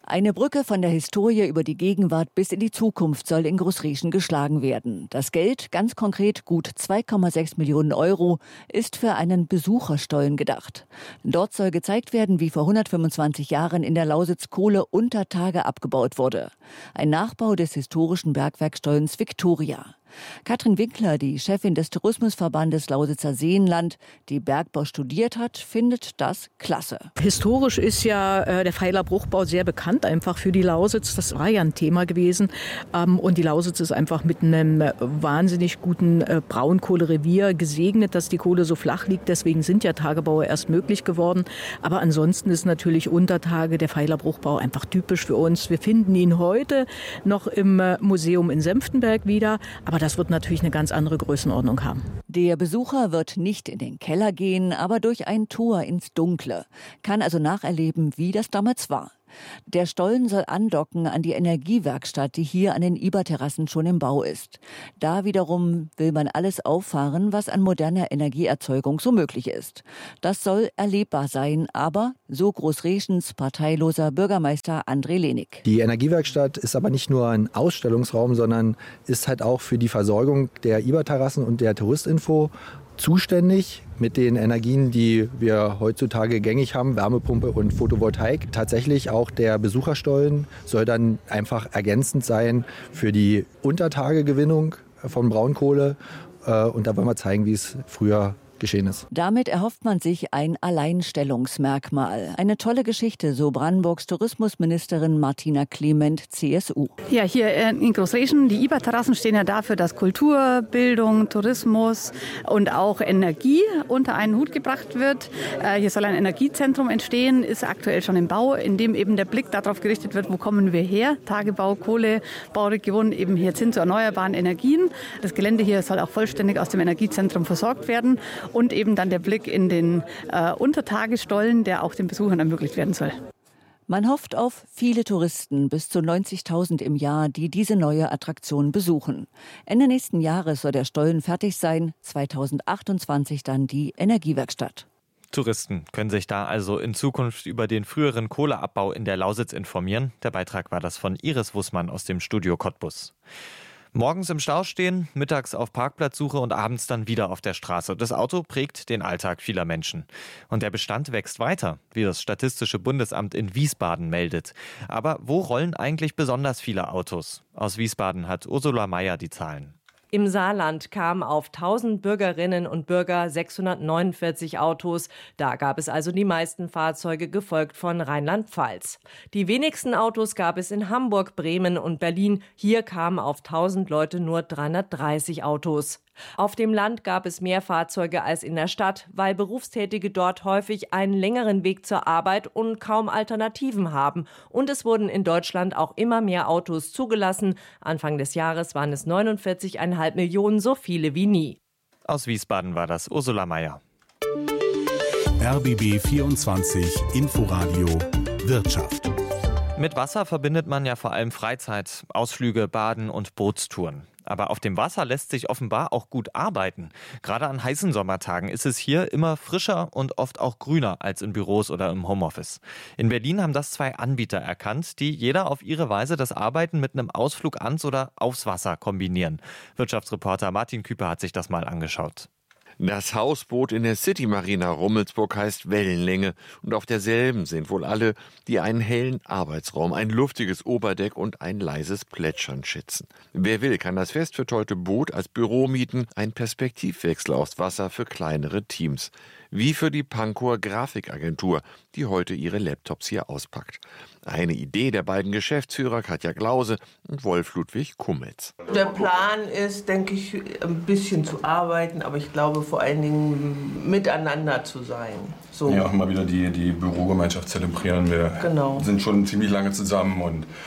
Eine Brücke von der Historie über die Gegenwart bis in die Zukunft soll in Großrieschen geschlagen werden. Das Geld, ganz konkret gut 2,6 Millionen Euro, ist für einen Besucherstollen gedacht. Dort soll gezeigt werden, wie vor 125 Jahren in der Lausitz Kohle unter Tage abgebaut wurde. Ein Nachbau des historischen Bergwerkstollens Victoria. Katrin Winkler, die Chefin des Tourismusverbandes Lausitzer Seenland, die Bergbau studiert hat, findet das klasse. Historisch ist ja der Pfeilerbruchbau sehr bekannt, einfach für die Lausitz. Das war ja ein Thema gewesen. Und die Lausitz ist einfach mit einem wahnsinnig guten Braunkohlerevier gesegnet, dass die Kohle so flach liegt. Deswegen sind ja Tagebaue erst möglich geworden. Aber ansonsten ist natürlich Untertage der Pfeilerbruchbau einfach typisch für uns. Wir finden ihn heute noch im Museum in Senftenberg wieder. Aber das wird natürlich eine ganz andere Größenordnung haben. Der Besucher wird nicht in den Keller gehen, aber durch ein Tor ins Dunkle. Kann also nacherleben, wie das damals war. Der Stollen soll andocken an die Energiewerkstatt, die hier an den Iberterrassen schon im Bau ist. Da wiederum will man alles auffahren, was an moderner Energieerzeugung so möglich ist. Das soll erlebbar sein, aber, so Großrieschens parteiloser Bürgermeister André Lehnig. Die Energiewerkstatt ist aber nicht nur ein Ausstellungsraum, sondern ist halt auch für die Versorgung der Iberterrassen und der Touristinfo zuständig mit den Energien, die wir heutzutage gängig haben, Wärmepumpe und Photovoltaik. Tatsächlich auch der Besucherstollen soll dann einfach ergänzend sein für die Untertagegewinnung von Braunkohle. Und da wollen wir zeigen, wie es früher geschehen ist. Damit erhofft man sich ein Alleinstellungsmerkmal. Eine tolle Geschichte, so Brandenburgs Tourismusministerin Martina Clement, CSU. Ja, hier in Großrieschen, die Iberterrassen stehen ja dafür, dass Kultur, Bildung, Tourismus und auch Energie unter einen Hut gebracht wird. Hier soll ein Energiezentrum entstehen, ist aktuell schon im Bau, in dem eben der Blick darauf gerichtet wird, wo kommen wir her? Tagebau, Kohlebauregion, eben hier hin zu erneuerbaren Energien. Das Gelände hier soll auch vollständig aus dem Energiezentrum versorgt werden. Und eben dann der Blick in den Untertagestollen, der auch den Besuchern ermöglicht werden soll. Man hofft auf viele Touristen, bis zu 90.000 im Jahr, die diese neue Attraktion besuchen. Ende nächsten Jahres soll der Stollen fertig sein, 2028 dann die Energiewerkstatt. Touristen können sich da also in Zukunft über den früheren Kohleabbau in der Lausitz informieren. Der Beitrag war das von Iris Wussmann aus dem Studio Cottbus. Morgens im Stau stehen, mittags auf Parkplatzsuche und abends dann wieder auf der Straße. Das Auto prägt den Alltag vieler Menschen. Und der Bestand wächst weiter, wie das Statistische Bundesamt in Wiesbaden meldet. Aber wo rollen eigentlich besonders viele Autos? Aus Wiesbaden hat Ursula Meyer die Zahlen. Im Saarland kamen auf 1000 Bürgerinnen und Bürger 649 Autos. Da gab es also die meisten Fahrzeuge, gefolgt von Rheinland-Pfalz. Die wenigsten Autos gab es in Hamburg, Bremen und Berlin. Hier kamen auf 1000 Leute nur 330 Autos. Auf dem Land gab es mehr Fahrzeuge als in der Stadt, weil Berufstätige dort häufig einen längeren Weg zur Arbeit und kaum Alternativen haben. Und es wurden in Deutschland auch immer mehr Autos zugelassen. Anfang des Jahres waren es 49,5 Millionen, so viele wie nie. Aus Wiesbaden war das Ursula Meyer. RBB 24 Inforadio Wirtschaft. Mit Wasser verbindet man ja vor allem Freizeit, Ausflüge, Baden und Bootstouren. Aber auf dem Wasser lässt sich offenbar auch gut arbeiten. Gerade an heißen Sommertagen ist es hier immer frischer und oft auch grüner als in Büros oder im Homeoffice. In Berlin haben das 2 Anbieter erkannt, die jeder auf ihre Weise das Arbeiten mit einem Ausflug ans oder aufs Wasser kombinieren. Wirtschaftsreporter Martin Küper hat sich das mal angeschaut. Das Hausboot in der City Marina Rummelsburg heißt Wellenlänge und auf derselben sind wohl alle, die einen hellen Arbeitsraum, ein luftiges Oberdeck und ein leises Plätschern schätzen. Wer will, kann das festvertollte Boot als Büro mieten, ein Perspektivwechsel aufs Wasser für kleinere Teams. Wie für die Pankower Grafikagentur, die heute ihre Laptops hier auspackt. Eine Idee der beiden Geschäftsführer Katja Glause und Wolf Ludwig Kummetz. Der Plan ist, denke ich, ein bisschen zu arbeiten, aber ich glaube vor allen Dingen miteinander zu sein. So. Ja, auch mal wieder die Bürogemeinschaft zelebrieren. Wir sind schon ziemlich lange zusammen und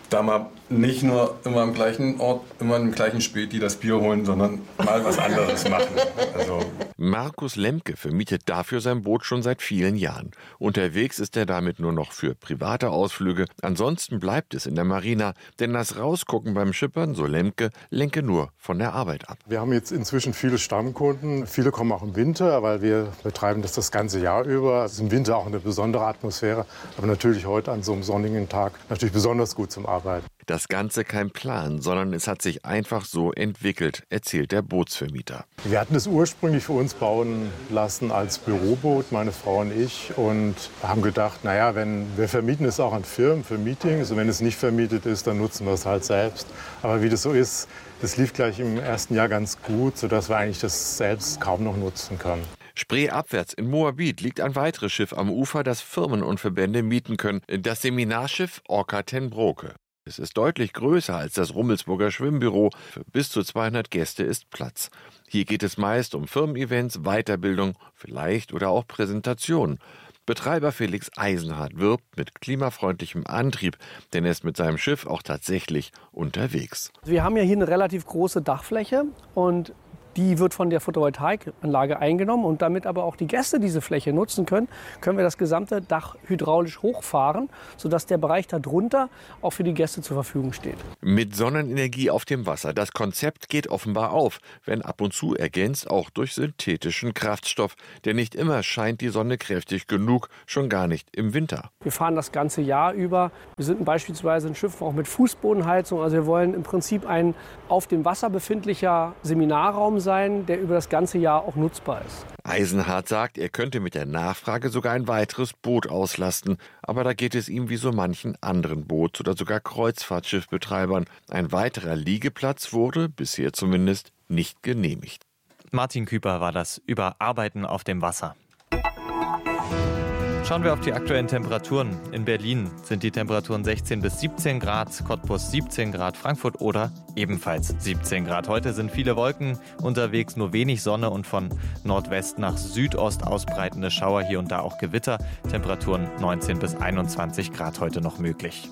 da mal nicht nur immer am gleichen Ort, immer im gleichen Späti das Bier holen, sondern mal was anderes machen. Also Markus Lemke vermietet dafür sein Boot schon seit vielen Jahren. Unterwegs ist er damit nur noch für private Ausflüge. Ansonsten bleibt es in der Marina, denn das Rausgucken beim Schippern, so Lemke, lenke nur von der Arbeit ab. Wir haben jetzt inzwischen viele Stammkunden. Viele kommen auch im Winter, weil wir betreiben das ganze Jahr über. Es ist im Winter auch eine besondere Atmosphäre, aber natürlich heute an so einem sonnigen Tag natürlich besonders gut zum Arbeiten. Das Ganze kein Plan, sondern es hat sich einfach so entwickelt, erzählt der Bootsvermieter. Wir hatten es ursprünglich für uns bauen lassen als Büroboot, meine Frau und ich, und haben gedacht, naja, wir vermieten es auch an Firmen für Meetings, und wenn es nicht vermietet ist, dann nutzen wir es halt selbst. Aber wie das so ist, das lief gleich im ersten Jahr ganz gut, sodass wir eigentlich das selbst kaum noch nutzen können. Spreeabwärts in Moabit liegt ein weiteres Schiff am Ufer, das Firmen und Verbände mieten können, das Seminarschiff Orca ten Broke. Es ist deutlich größer als das Rummelsburger Schwimmbüro. Für bis zu 200 Gäste ist Platz. Hier geht es meist um Firmen-Events, Weiterbildung, vielleicht oder auch Präsentationen. Betreiber Felix Eisenhardt wirbt mit klimafreundlichem Antrieb, denn er ist mit seinem Schiff auch tatsächlich unterwegs. Wir haben ja hier eine relativ große Dachfläche und die wird von der Photovoltaikanlage eingenommen, und damit aber auch die Gäste diese Fläche nutzen können, können wir das gesamte Dach hydraulisch hochfahren, sodass der Bereich darunter auch für die Gäste zur Verfügung steht. Mit Sonnenenergie auf dem Wasser. Das Konzept geht offenbar auf, wenn ab und zu ergänzt auch durch synthetischen Kraftstoff. Denn nicht immer scheint die Sonne kräftig genug, schon gar nicht im Winter. Wir fahren das ganze Jahr über. Wir sind beispielsweise ein Schiff auch mit Fußbodenheizung. Also wir wollen im Prinzip ein auf dem Wasser befindlicher Seminarraum sein, der über das ganze Jahr auch nutzbar ist. Eisenhardt sagt, er könnte mit der Nachfrage sogar ein weiteres Boot auslasten. Aber da geht es ihm wie so manchen anderen Boots- oder sogar Kreuzfahrtschiffbetreibern. Ein weiterer Liegeplatz wurde, bisher zumindest, nicht genehmigt. Martin Küper war das über Arbeiten auf dem Wasser. Schauen wir auf die aktuellen Temperaturen. In Berlin sind die Temperaturen 16 bis 17 Grad, Cottbus 17 Grad, Frankfurt oder ebenfalls 17 Grad. Heute sind viele Wolken unterwegs, nur wenig Sonne und von Nordwest nach Südost ausbreitende Schauer, hier und da auch Gewitter. Temperaturen 19 bis 21 Grad heute noch möglich.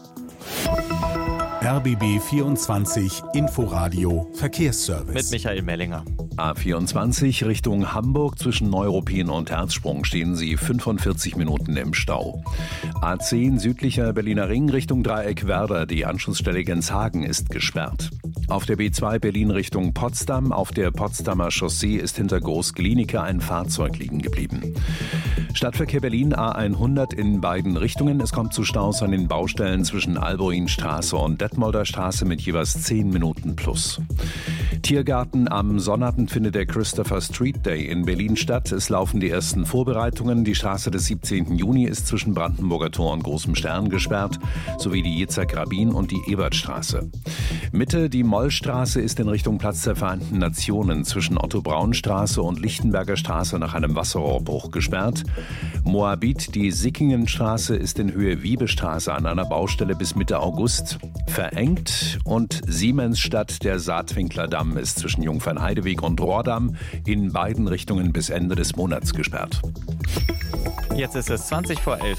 RBB 24 Inforadio Verkehrsservice. Mit Michael Mellinger. A24 Richtung Hamburg zwischen Neuruppin und Herzsprung stehen Sie 45 Minuten im Stau. A10 südlicher Berliner Ring Richtung Dreieck Werder. Die Anschlussstelle Genshagen ist gesperrt. Auf der B2 Berlin Richtung Potsdam, auf der Potsdamer Chaussee ist hinter Groß-Glienicke ein Fahrzeug liegen geblieben. Stadtverkehr Berlin A100 in beiden Richtungen. Es kommt zu Staus an den Baustellen zwischen Alboinstraße und Detmolder Straße mit jeweils 10 Minuten plus. Tiergarten am Sonnabend findet der Christopher Street Day in Berlin statt. Es laufen die ersten Vorbereitungen. Die Straße des 17. Juni ist zwischen Brandenburger Tor und Großem Stern gesperrt, sowie die Yitzhak-Rabin und die Ebertstraße. Mitte die Mollstraße ist in Richtung Platz der Vereinten Nationen zwischen Otto-Braun-Straße und Lichtenberger Straße nach einem Wasserrohrbruch gesperrt. Moabit, die Sickingenstraße, ist in Höhe Wiebestraße an einer Baustelle bis Mitte August verengt, und Siemensstadt, der Saatwinklerdamm, ist zwischen Jungfernheideweg und Rohrdamm in beiden Richtungen bis Ende des Monats gesperrt. Jetzt ist es 20 vor 11.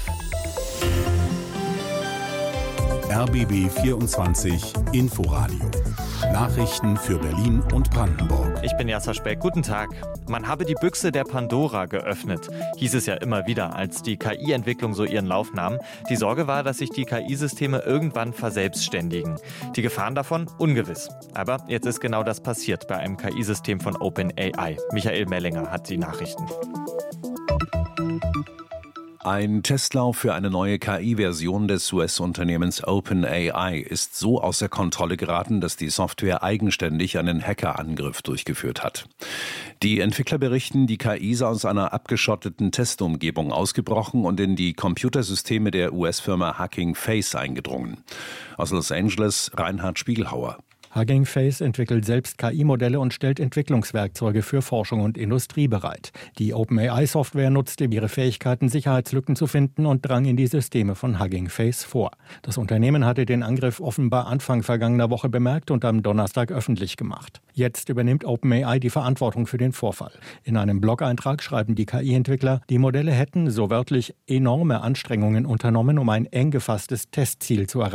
RBB 24 Inforadio. Nachrichten für Berlin und Brandenburg. Ich bin Jasser Speck. Guten Tag. Man habe die Büchse der Pandora geöffnet, hieß es ja immer wieder, als die KI-Entwicklung so ihren Lauf nahm. Die Sorge war, dass sich die KI-Systeme irgendwann verselbstständigen. Die Gefahren davon ungewiss. Aber jetzt ist genau das passiert bei einem KI-System von OpenAI. Michael Mellinger hat die Nachrichten. Ein Testlauf für eine neue KI-Version des US-Unternehmens OpenAI ist so außer Kontrolle geraten, dass die Software eigenständig einen Hackerangriff durchgeführt hat. Die Entwickler berichten, die KI sei aus einer abgeschotteten Testumgebung ausgebrochen und in die Computersysteme der US-Firma Hugging Face eingedrungen. Aus Los Angeles Reinhard Spiegelhauer. Hugging Face entwickelt selbst KI-Modelle und stellt Entwicklungswerkzeuge für Forschung und Industrie bereit. Die OpenAI-Software nutzte ihre Fähigkeiten, Sicherheitslücken zu finden, und drang in die Systeme von Hugging Face vor. Das Unternehmen hatte den Angriff offenbar Anfang vergangener Woche bemerkt und am Donnerstag öffentlich gemacht. Jetzt übernimmt OpenAI die Verantwortung für den Vorfall. In einem Blog-Eintrag schreiben die KI-Entwickler, die Modelle hätten, so wörtlich, enorme Anstrengungen unternommen, um ein eng gefasstes Testziel zu erreichen.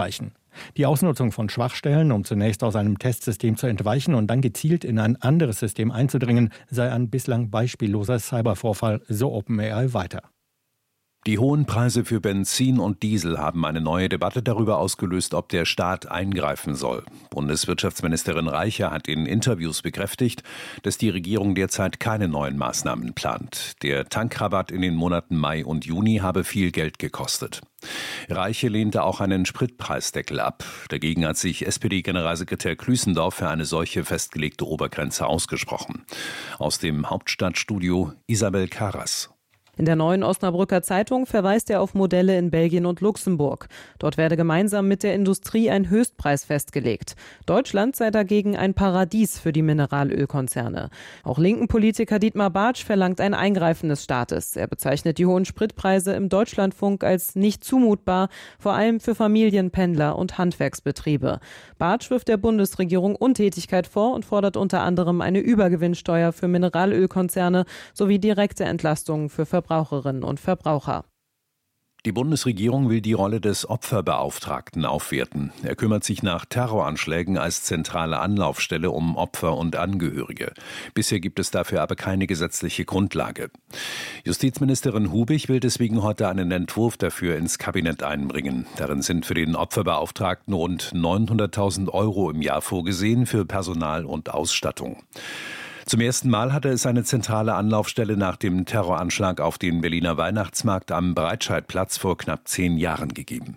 Die Ausnutzung von Schwachstellen, um zunächst aus einem Testsystem zu entweichen und dann gezielt in ein anderes System einzudringen, sei ein bislang beispielloser Cybervorfall, so OpenAI weiter. Die hohen Preise für Benzin und Diesel haben eine neue Debatte darüber ausgelöst, ob der Staat eingreifen soll. Bundeswirtschaftsministerin Reiche hat in Interviews bekräftigt, dass die Regierung derzeit keine neuen Maßnahmen plant. Der Tankrabatt in den Monaten Mai und Juni habe viel Geld gekostet. Reiche lehnte auch einen Spritpreisdeckel ab. Dagegen hat sich SPD-Generalsekretär Klüßendorf für eine solche festgelegte Obergrenze ausgesprochen. Aus dem Hauptstadtstudio Isabel Karas. In der Neuen Osnabrücker Zeitung verweist er auf Modelle in Belgien und Luxemburg. Dort werde gemeinsam mit der Industrie ein Höchstpreis festgelegt. Deutschland sei dagegen ein Paradies für die Mineralölkonzerne. Auch linken Politiker Dietmar Bartsch verlangt ein Eingreifen des Staates. Er bezeichnet die hohen Spritpreise im Deutschlandfunk als nicht zumutbar, vor allem für Familien, Pendler und Handwerksbetriebe. Bartsch wirft der Bundesregierung Untätigkeit vor und fordert unter anderem eine Übergewinnsteuer für Mineralölkonzerne sowie direkte Entlastungen für Verbraucherinnen und Verbraucher. Die Bundesregierung will die Rolle des Opferbeauftragten aufwerten. Er kümmert sich nach Terroranschlägen als zentrale Anlaufstelle um Opfer und Angehörige. Bisher gibt es dafür aber keine gesetzliche Grundlage. Justizministerin Hubig will deswegen heute einen Entwurf dafür ins Kabinett einbringen. Darin sind für den Opferbeauftragten rund 900.000 € im Jahr vorgesehen für Personal und Ausstattung. Zum ersten Mal hatte es eine zentrale Anlaufstelle nach dem Terroranschlag auf den Berliner Weihnachtsmarkt am Breitscheidplatz vor knapp 10 Jahren gegeben.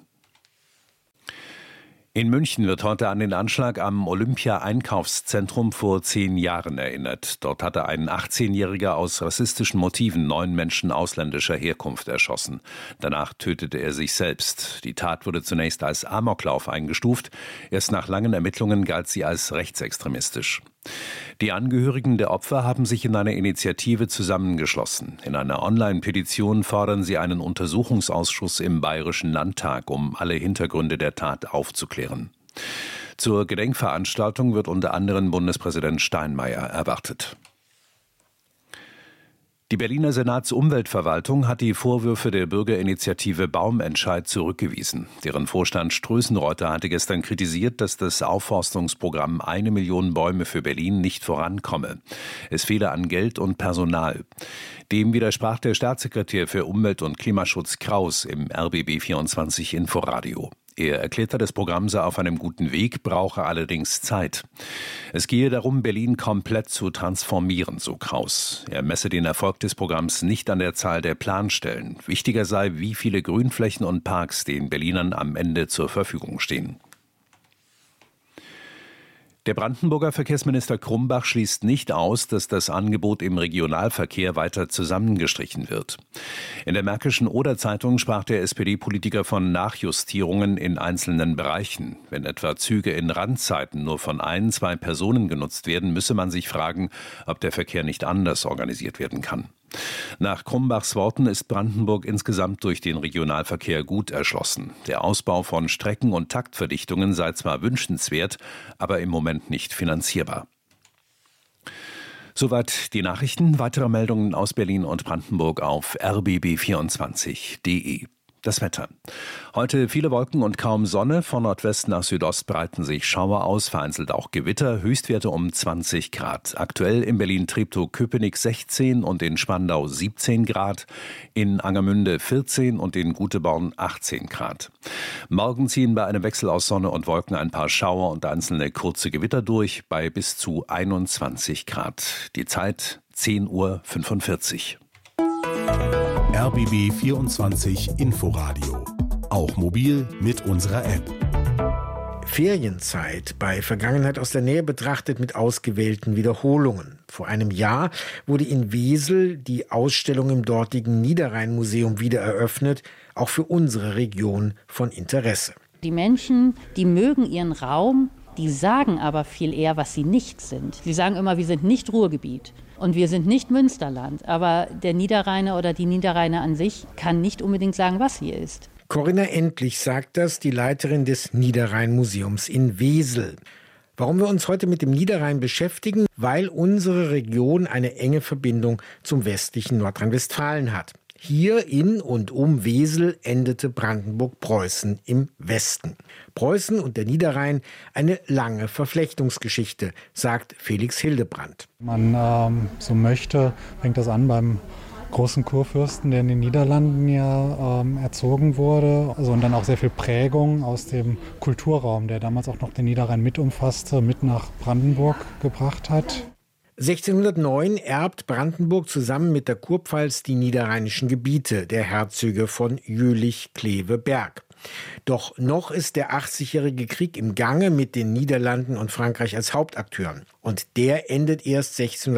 In München wird heute an den Anschlag am Olympia-Einkaufszentrum vor 10 Jahren erinnert. Dort hatte ein 18-Jähriger aus rassistischen Motiven 9 Menschen ausländischer Herkunft erschossen. Danach tötete er sich selbst. Die Tat wurde zunächst als Amoklauf eingestuft. Erst nach langen Ermittlungen galt sie als rechtsextremistisch. Die Angehörigen der Opfer haben sich in einer Initiative zusammengeschlossen. In einer Online-Petition fordern sie einen Untersuchungsausschuss im Bayerischen Landtag, um alle Hintergründe der Tat aufzuklären. Zur Gedenkveranstaltung wird unter anderem Bundespräsident Steinmeier erwartet. Die Berliner Senatsumweltverwaltung hat die Vorwürfe der Bürgerinitiative Baumentscheid zurückgewiesen. Deren Vorstand Strößenreuter hatte gestern kritisiert, dass das Aufforstungsprogramm 1 Million Bäume für Berlin nicht vorankomme. Es fehle an Geld und Personal. Dem widersprach der Staatssekretär für Umwelt- und Klimaschutz Kraus im RBB 24 Inforadio. Er erklärte, das Programm sei auf einem guten Weg, brauche allerdings Zeit. Es gehe darum, Berlin komplett zu transformieren, so Kraus. Er messe den Erfolg des Programms nicht an der Zahl der Planstellen. Wichtiger sei, wie viele Grünflächen und Parks den Berlinern am Ende zur Verfügung stehen. Der Brandenburger Verkehrsminister Krumbach schließt nicht aus, dass das Angebot im Regionalverkehr weiter zusammengestrichen wird. In der Märkischen Oder-Zeitung sprach der SPD-Politiker von Nachjustierungen in einzelnen Bereichen. Wenn etwa Züge in Randzeiten nur von 1-2 Personen genutzt werden, müsse man sich fragen, ob der Verkehr nicht anders organisiert werden kann. Nach Krumbachs Worten ist Brandenburg insgesamt durch den Regionalverkehr gut erschlossen. Der Ausbau von Strecken und Taktverdichtungen sei zwar wünschenswert, aber im Moment nicht finanzierbar. Soweit die Nachrichten. Weitere Meldungen aus Berlin und Brandenburg auf rbb24.de. Das Wetter. Heute viele Wolken und kaum Sonne. Von Nordwest nach Südost breiten sich Schauer aus, vereinzelt auch Gewitter. Höchstwerte um 20 Grad. Aktuell in Berlin-Treptow-Köpenick 16 und in Spandau 17 Grad. In Angermünde 14 und in Guteborn 18 Grad. Morgen ziehen bei einem Wechsel aus Sonne und Wolken ein paar Schauer und einzelne kurze Gewitter durch bei bis zu 21 Grad. Die Zeit 10:45 Uhr. RBB 24 Inforadio. Auch mobil mit unserer App. Ferienzeit bei Vergangenheit aus der Nähe betrachtet mit ausgewählten Wiederholungen. Vor einem Jahr wurde in Wesel die Ausstellung im dortigen Niederrhein-Museum wieder eröffnet, auch für unsere Region von Interesse. Die Menschen, die mögen ihren Raum, die sagen aber viel eher, was sie nicht sind. Sie sagen immer, wir sind nicht Ruhrgebiet. Und wir sind nicht Münsterland, aber der Niederrheiner oder die Niederrheiner an sich kann nicht unbedingt sagen, was hier ist. Corinna Endlich sagt das, die Leiterin des Niederrhein-Museums in Wesel. Warum wir uns heute mit dem Niederrhein beschäftigen? Weil unsere Region eine enge Verbindung zum westlichen Nordrhein-Westfalen hat. Hier in und um Wesel endete Brandenburg-Preußen im Westen. Preußen und der Niederrhein eine lange Verflechtungsgeschichte, sagt Felix Hildebrand. Man so möchte, fängt das an beim großen Kurfürsten, der in den Niederlanden ja erzogen wurde, also und dann auch sehr viel Prägung aus dem Kulturraum, der damals auch noch den Niederrhein mit umfasste, mit nach Brandenburg gebracht hat. 1609 erbt Brandenburg zusammen mit der Kurpfalz die niederrheinischen Gebiete der Herzöge von Jülich-Kleve-Berg. Doch noch ist der 80-jährige Krieg im Gange mit den Niederlanden und Frankreich als Hauptakteuren. Und der endet erst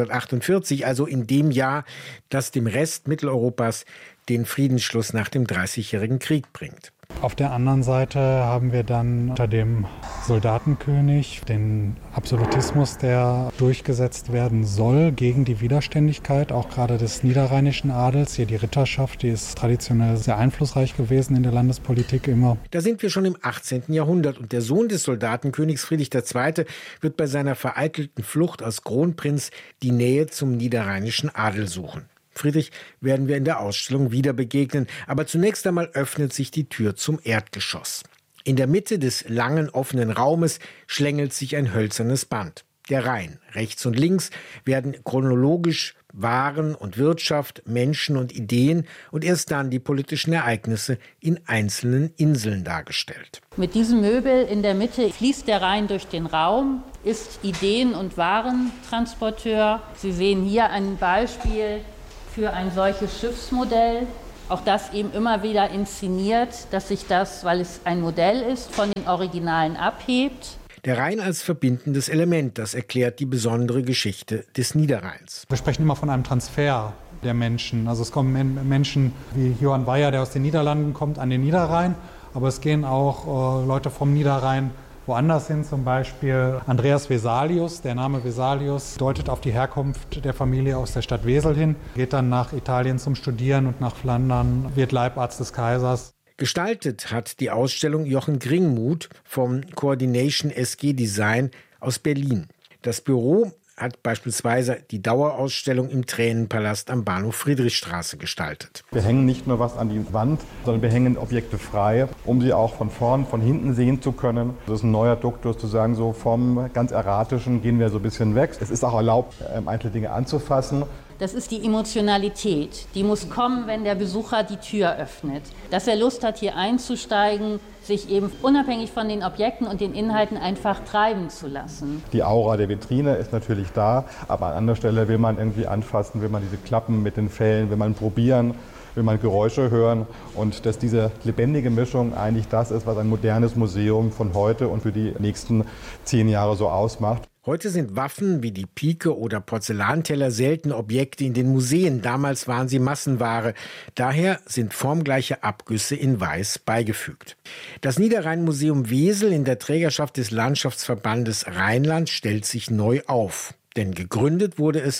1648, also in dem Jahr, das dem Rest Mitteleuropas den Friedensschluss nach dem Dreißigjährigen Krieg bringt. Auf der anderen Seite haben wir dann unter dem Soldatenkönig den Absolutismus, der durchgesetzt werden soll gegen die Widerständigkeit, auch gerade des niederrheinischen Adels. Hier die Ritterschaft, die ist traditionell sehr einflussreich gewesen in der Landespolitik immer. Da sind wir schon im 18. Jahrhundert und der Sohn des Soldatenkönigs Friedrich II. Wird bei seiner vereitelten Flucht als Kronprinz die Nähe zum niederrheinischen Adel suchen. Friedrich werden wir in der Ausstellung wieder begegnen, aber zunächst einmal öffnet sich die Tür zum Erdgeschoss. In der Mitte des langen offenen Raumes schlängelt sich ein hölzernes Band. Der Rhein. Rechts und links werden chronologisch Waren und Wirtschaft, Menschen und Ideen und erst dann die politischen Ereignisse in einzelnen Inseln dargestellt. Mit diesem Möbel in der Mitte fließt der Rhein durch den Raum, ist Ideen- und Warentransporteur. Sie sehen hier ein Beispiel für ein solches Schiffsmodell, auch das eben immer wieder inszeniert, dass sich das, weil es ein Modell ist, von den Originalen abhebt. Der Rhein als verbindendes Element, das erklärt die besondere Geschichte des Niederrheins. Wir sprechen immer von einem Transfer der Menschen. Also es kommen Menschen wie Johann Weyer, der aus den Niederlanden kommt, an den Niederrhein, aber es gehen auch Leute vom Niederrhein woanders hin, zum Beispiel Andreas Vesalius. Der Name Vesalius deutet auf die Herkunft der Familie aus der Stadt Wesel hin, geht dann nach Italien zum Studieren und nach Flandern, wird Leibarzt des Kaisers. Gestaltet hat die Ausstellung Jochen Gringmuth vom Coordination SG Design aus Berlin. Das Büro hat beispielsweise die Dauerausstellung im Tränenpalast am Bahnhof Friedrichstraße gestaltet. Wir hängen nicht nur was an die Wand, sondern wir hängen Objekte frei, um sie auch von vorn, von hinten sehen zu können. Das ist ein neuer Duktus, zu sagen, so vom ganz Erratischen gehen wir so ein bisschen weg. Es ist auch erlaubt, einzelne Dinge anzufassen. Das ist die Emotionalität. Die muss kommen, wenn der Besucher die Tür öffnet. Dass er Lust hat, hier einzusteigen, sich eben unabhängig von den Objekten und den Inhalten einfach treiben zu lassen. Die Aura der Vitrine ist natürlich da, aber an anderer Stelle will man irgendwie anfassen, will man diese Klappen mit den Fällen, will man probieren, will man Geräusche hören und dass diese lebendige Mischung eigentlich das ist, was ein modernes Museum von heute und für die nächsten 10 Jahre so ausmacht. Heute sind Waffen wie die Pike oder Porzellanteller seltene Objekte in den Museen. Damals waren sie Massenware. Daher sind formgleiche Abgüsse in Weiß beigefügt. Das Niederrhein-Museum Wesel in der Trägerschaft des Landschaftsverbandes Rheinland stellt sich neu auf. Denn gegründet wurde es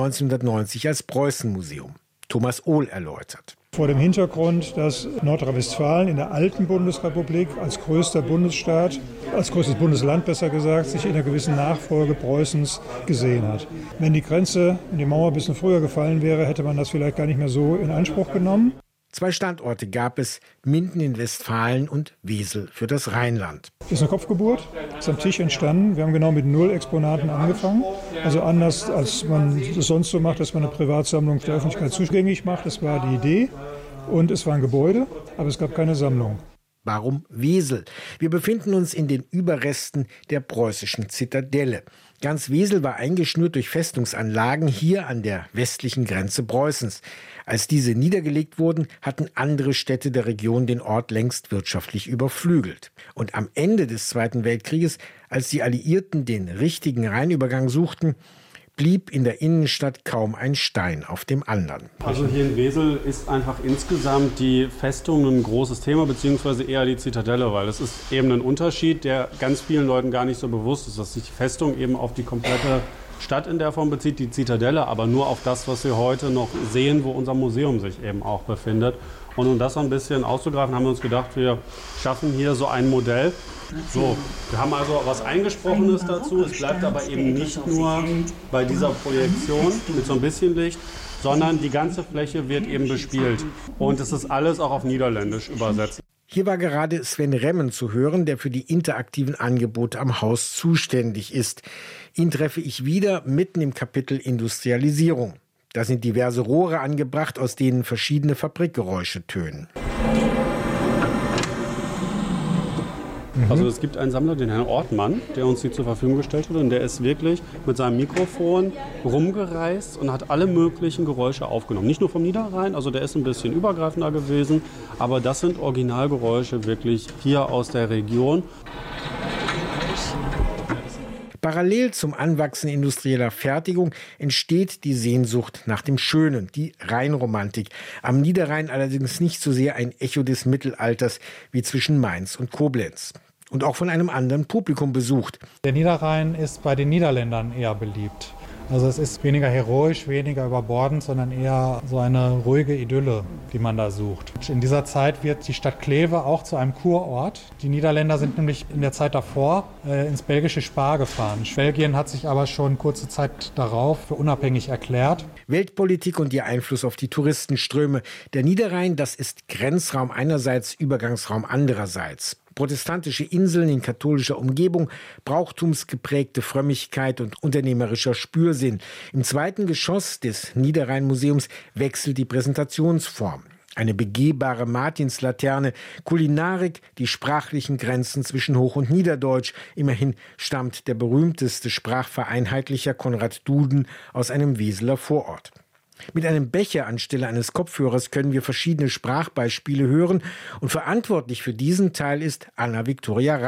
1990 als Preußenmuseum. Thomas Ohl erläutert. Vor dem Hintergrund, dass Nordrhein-Westfalen in der alten Bundesrepublik als größter Bundesstaat, als größtes Bundesland besser gesagt, sich in einer gewissen Nachfolge Preußens gesehen hat. Wenn die Grenze und die Mauer ein bisschen früher gefallen wäre, hätte man das vielleicht gar nicht mehr so in Anspruch genommen. 2 Standorte gab es, Minden in Westfalen und Wesel für das Rheinland. Das ist eine Kopfgeburt, ist am Tisch entstanden. Wir haben genau mit 0 Exponaten angefangen. Also anders, als man das sonst so macht, dass man eine Privatsammlung der Öffentlichkeit zugänglich macht. Das war die Idee und es war ein Gebäude, aber es gab keine Sammlung. Warum Wesel? Wir befinden uns in den Überresten der preußischen Zitadelle. Ganz Wesel war eingeschnürt durch Festungsanlagen hier an der westlichen Grenze Preußens. Als diese niedergelegt wurden, hatten andere Städte der Region den Ort längst wirtschaftlich überflügelt. Und am Ende des Zweiten Weltkrieges, als die Alliierten den richtigen Rheinübergang suchten, blieb in der Innenstadt kaum ein Stein auf dem anderen. Also hier in Wesel ist einfach insgesamt die Festung ein großes Thema, beziehungsweise eher die Zitadelle, weil das ist eben ein Unterschied, der ganz vielen Leuten gar nicht so bewusst ist, dass sich die Festung eben auf die komplette Stadt in der Form bezieht, die Zitadelle, aber nur auf das, was wir heute noch sehen, wo unser Museum sich eben auch befindet. Und um das so ein bisschen auszugreifen, haben wir uns gedacht, wir schaffen hier so ein Modell. So, wir haben also was Eingesprochenes dazu. Es bleibt aber eben nicht nur bei dieser Projektion mit so ein bisschen Licht, sondern die ganze Fläche wird eben bespielt. Und es ist alles auch auf Niederländisch übersetzt. Hier war gerade Sven Remmen zu hören, der für die interaktiven Angebote am Haus zuständig ist. Ihn treffe ich wieder mitten im Kapitel Industrialisierung. Da sind diverse Rohre angebracht, aus denen verschiedene Fabrikgeräusche tönen. Also es gibt einen Sammler, den Herrn Ortmann, der uns die zur Verfügung gestellt hat. Und der ist wirklich mit seinem Mikrofon rumgereist und hat alle möglichen Geräusche aufgenommen. Nicht nur vom Niederrhein, also der ist ein bisschen übergreifender gewesen. Aber das sind Originalgeräusche wirklich hier aus der Region. Parallel zum Anwachsen industrieller Fertigung entsteht die Sehnsucht nach dem Schönen, die Rheinromantik. Am Niederrhein allerdings nicht so sehr ein Echo des Mittelalters wie zwischen Mainz und Koblenz. Und auch von einem anderen Publikum besucht. Der Niederrhein ist bei den Niederländern eher beliebt. Also es ist weniger heroisch, weniger überbordend, sondern eher so eine ruhige Idylle, die man da sucht. In dieser Zeit wird die Stadt Kleve auch zu einem Kurort. Die Niederländer sind nämlich in der Zeit davor ins belgische Spa gefahren. Belgien hat sich aber schon kurze Zeit darauf für unabhängig erklärt. Weltpolitik und ihr Einfluss auf die Touristenströme. Der Niederrhein, das ist Grenzraum einerseits, Übergangsraum andererseits. Protestantische Inseln in katholischer Umgebung, brauchtumsgeprägte Frömmigkeit und unternehmerischer Spürsinn. Im zweiten Geschoss des Niederrhein-Museums wechselt die Präsentationsform. Eine begehbare Martinslaterne, Kulinarik, die sprachlichen Grenzen zwischen Hoch- und Niederdeutsch. Immerhin stammt der berühmteste Sprachvereinheitlicher Konrad Duden aus einem Weseler Vorort. Mit einem Becher anstelle eines Kopfhörers können wir verschiedene Sprachbeispiele hören und verantwortlich für diesen Teil ist Anna Viktoria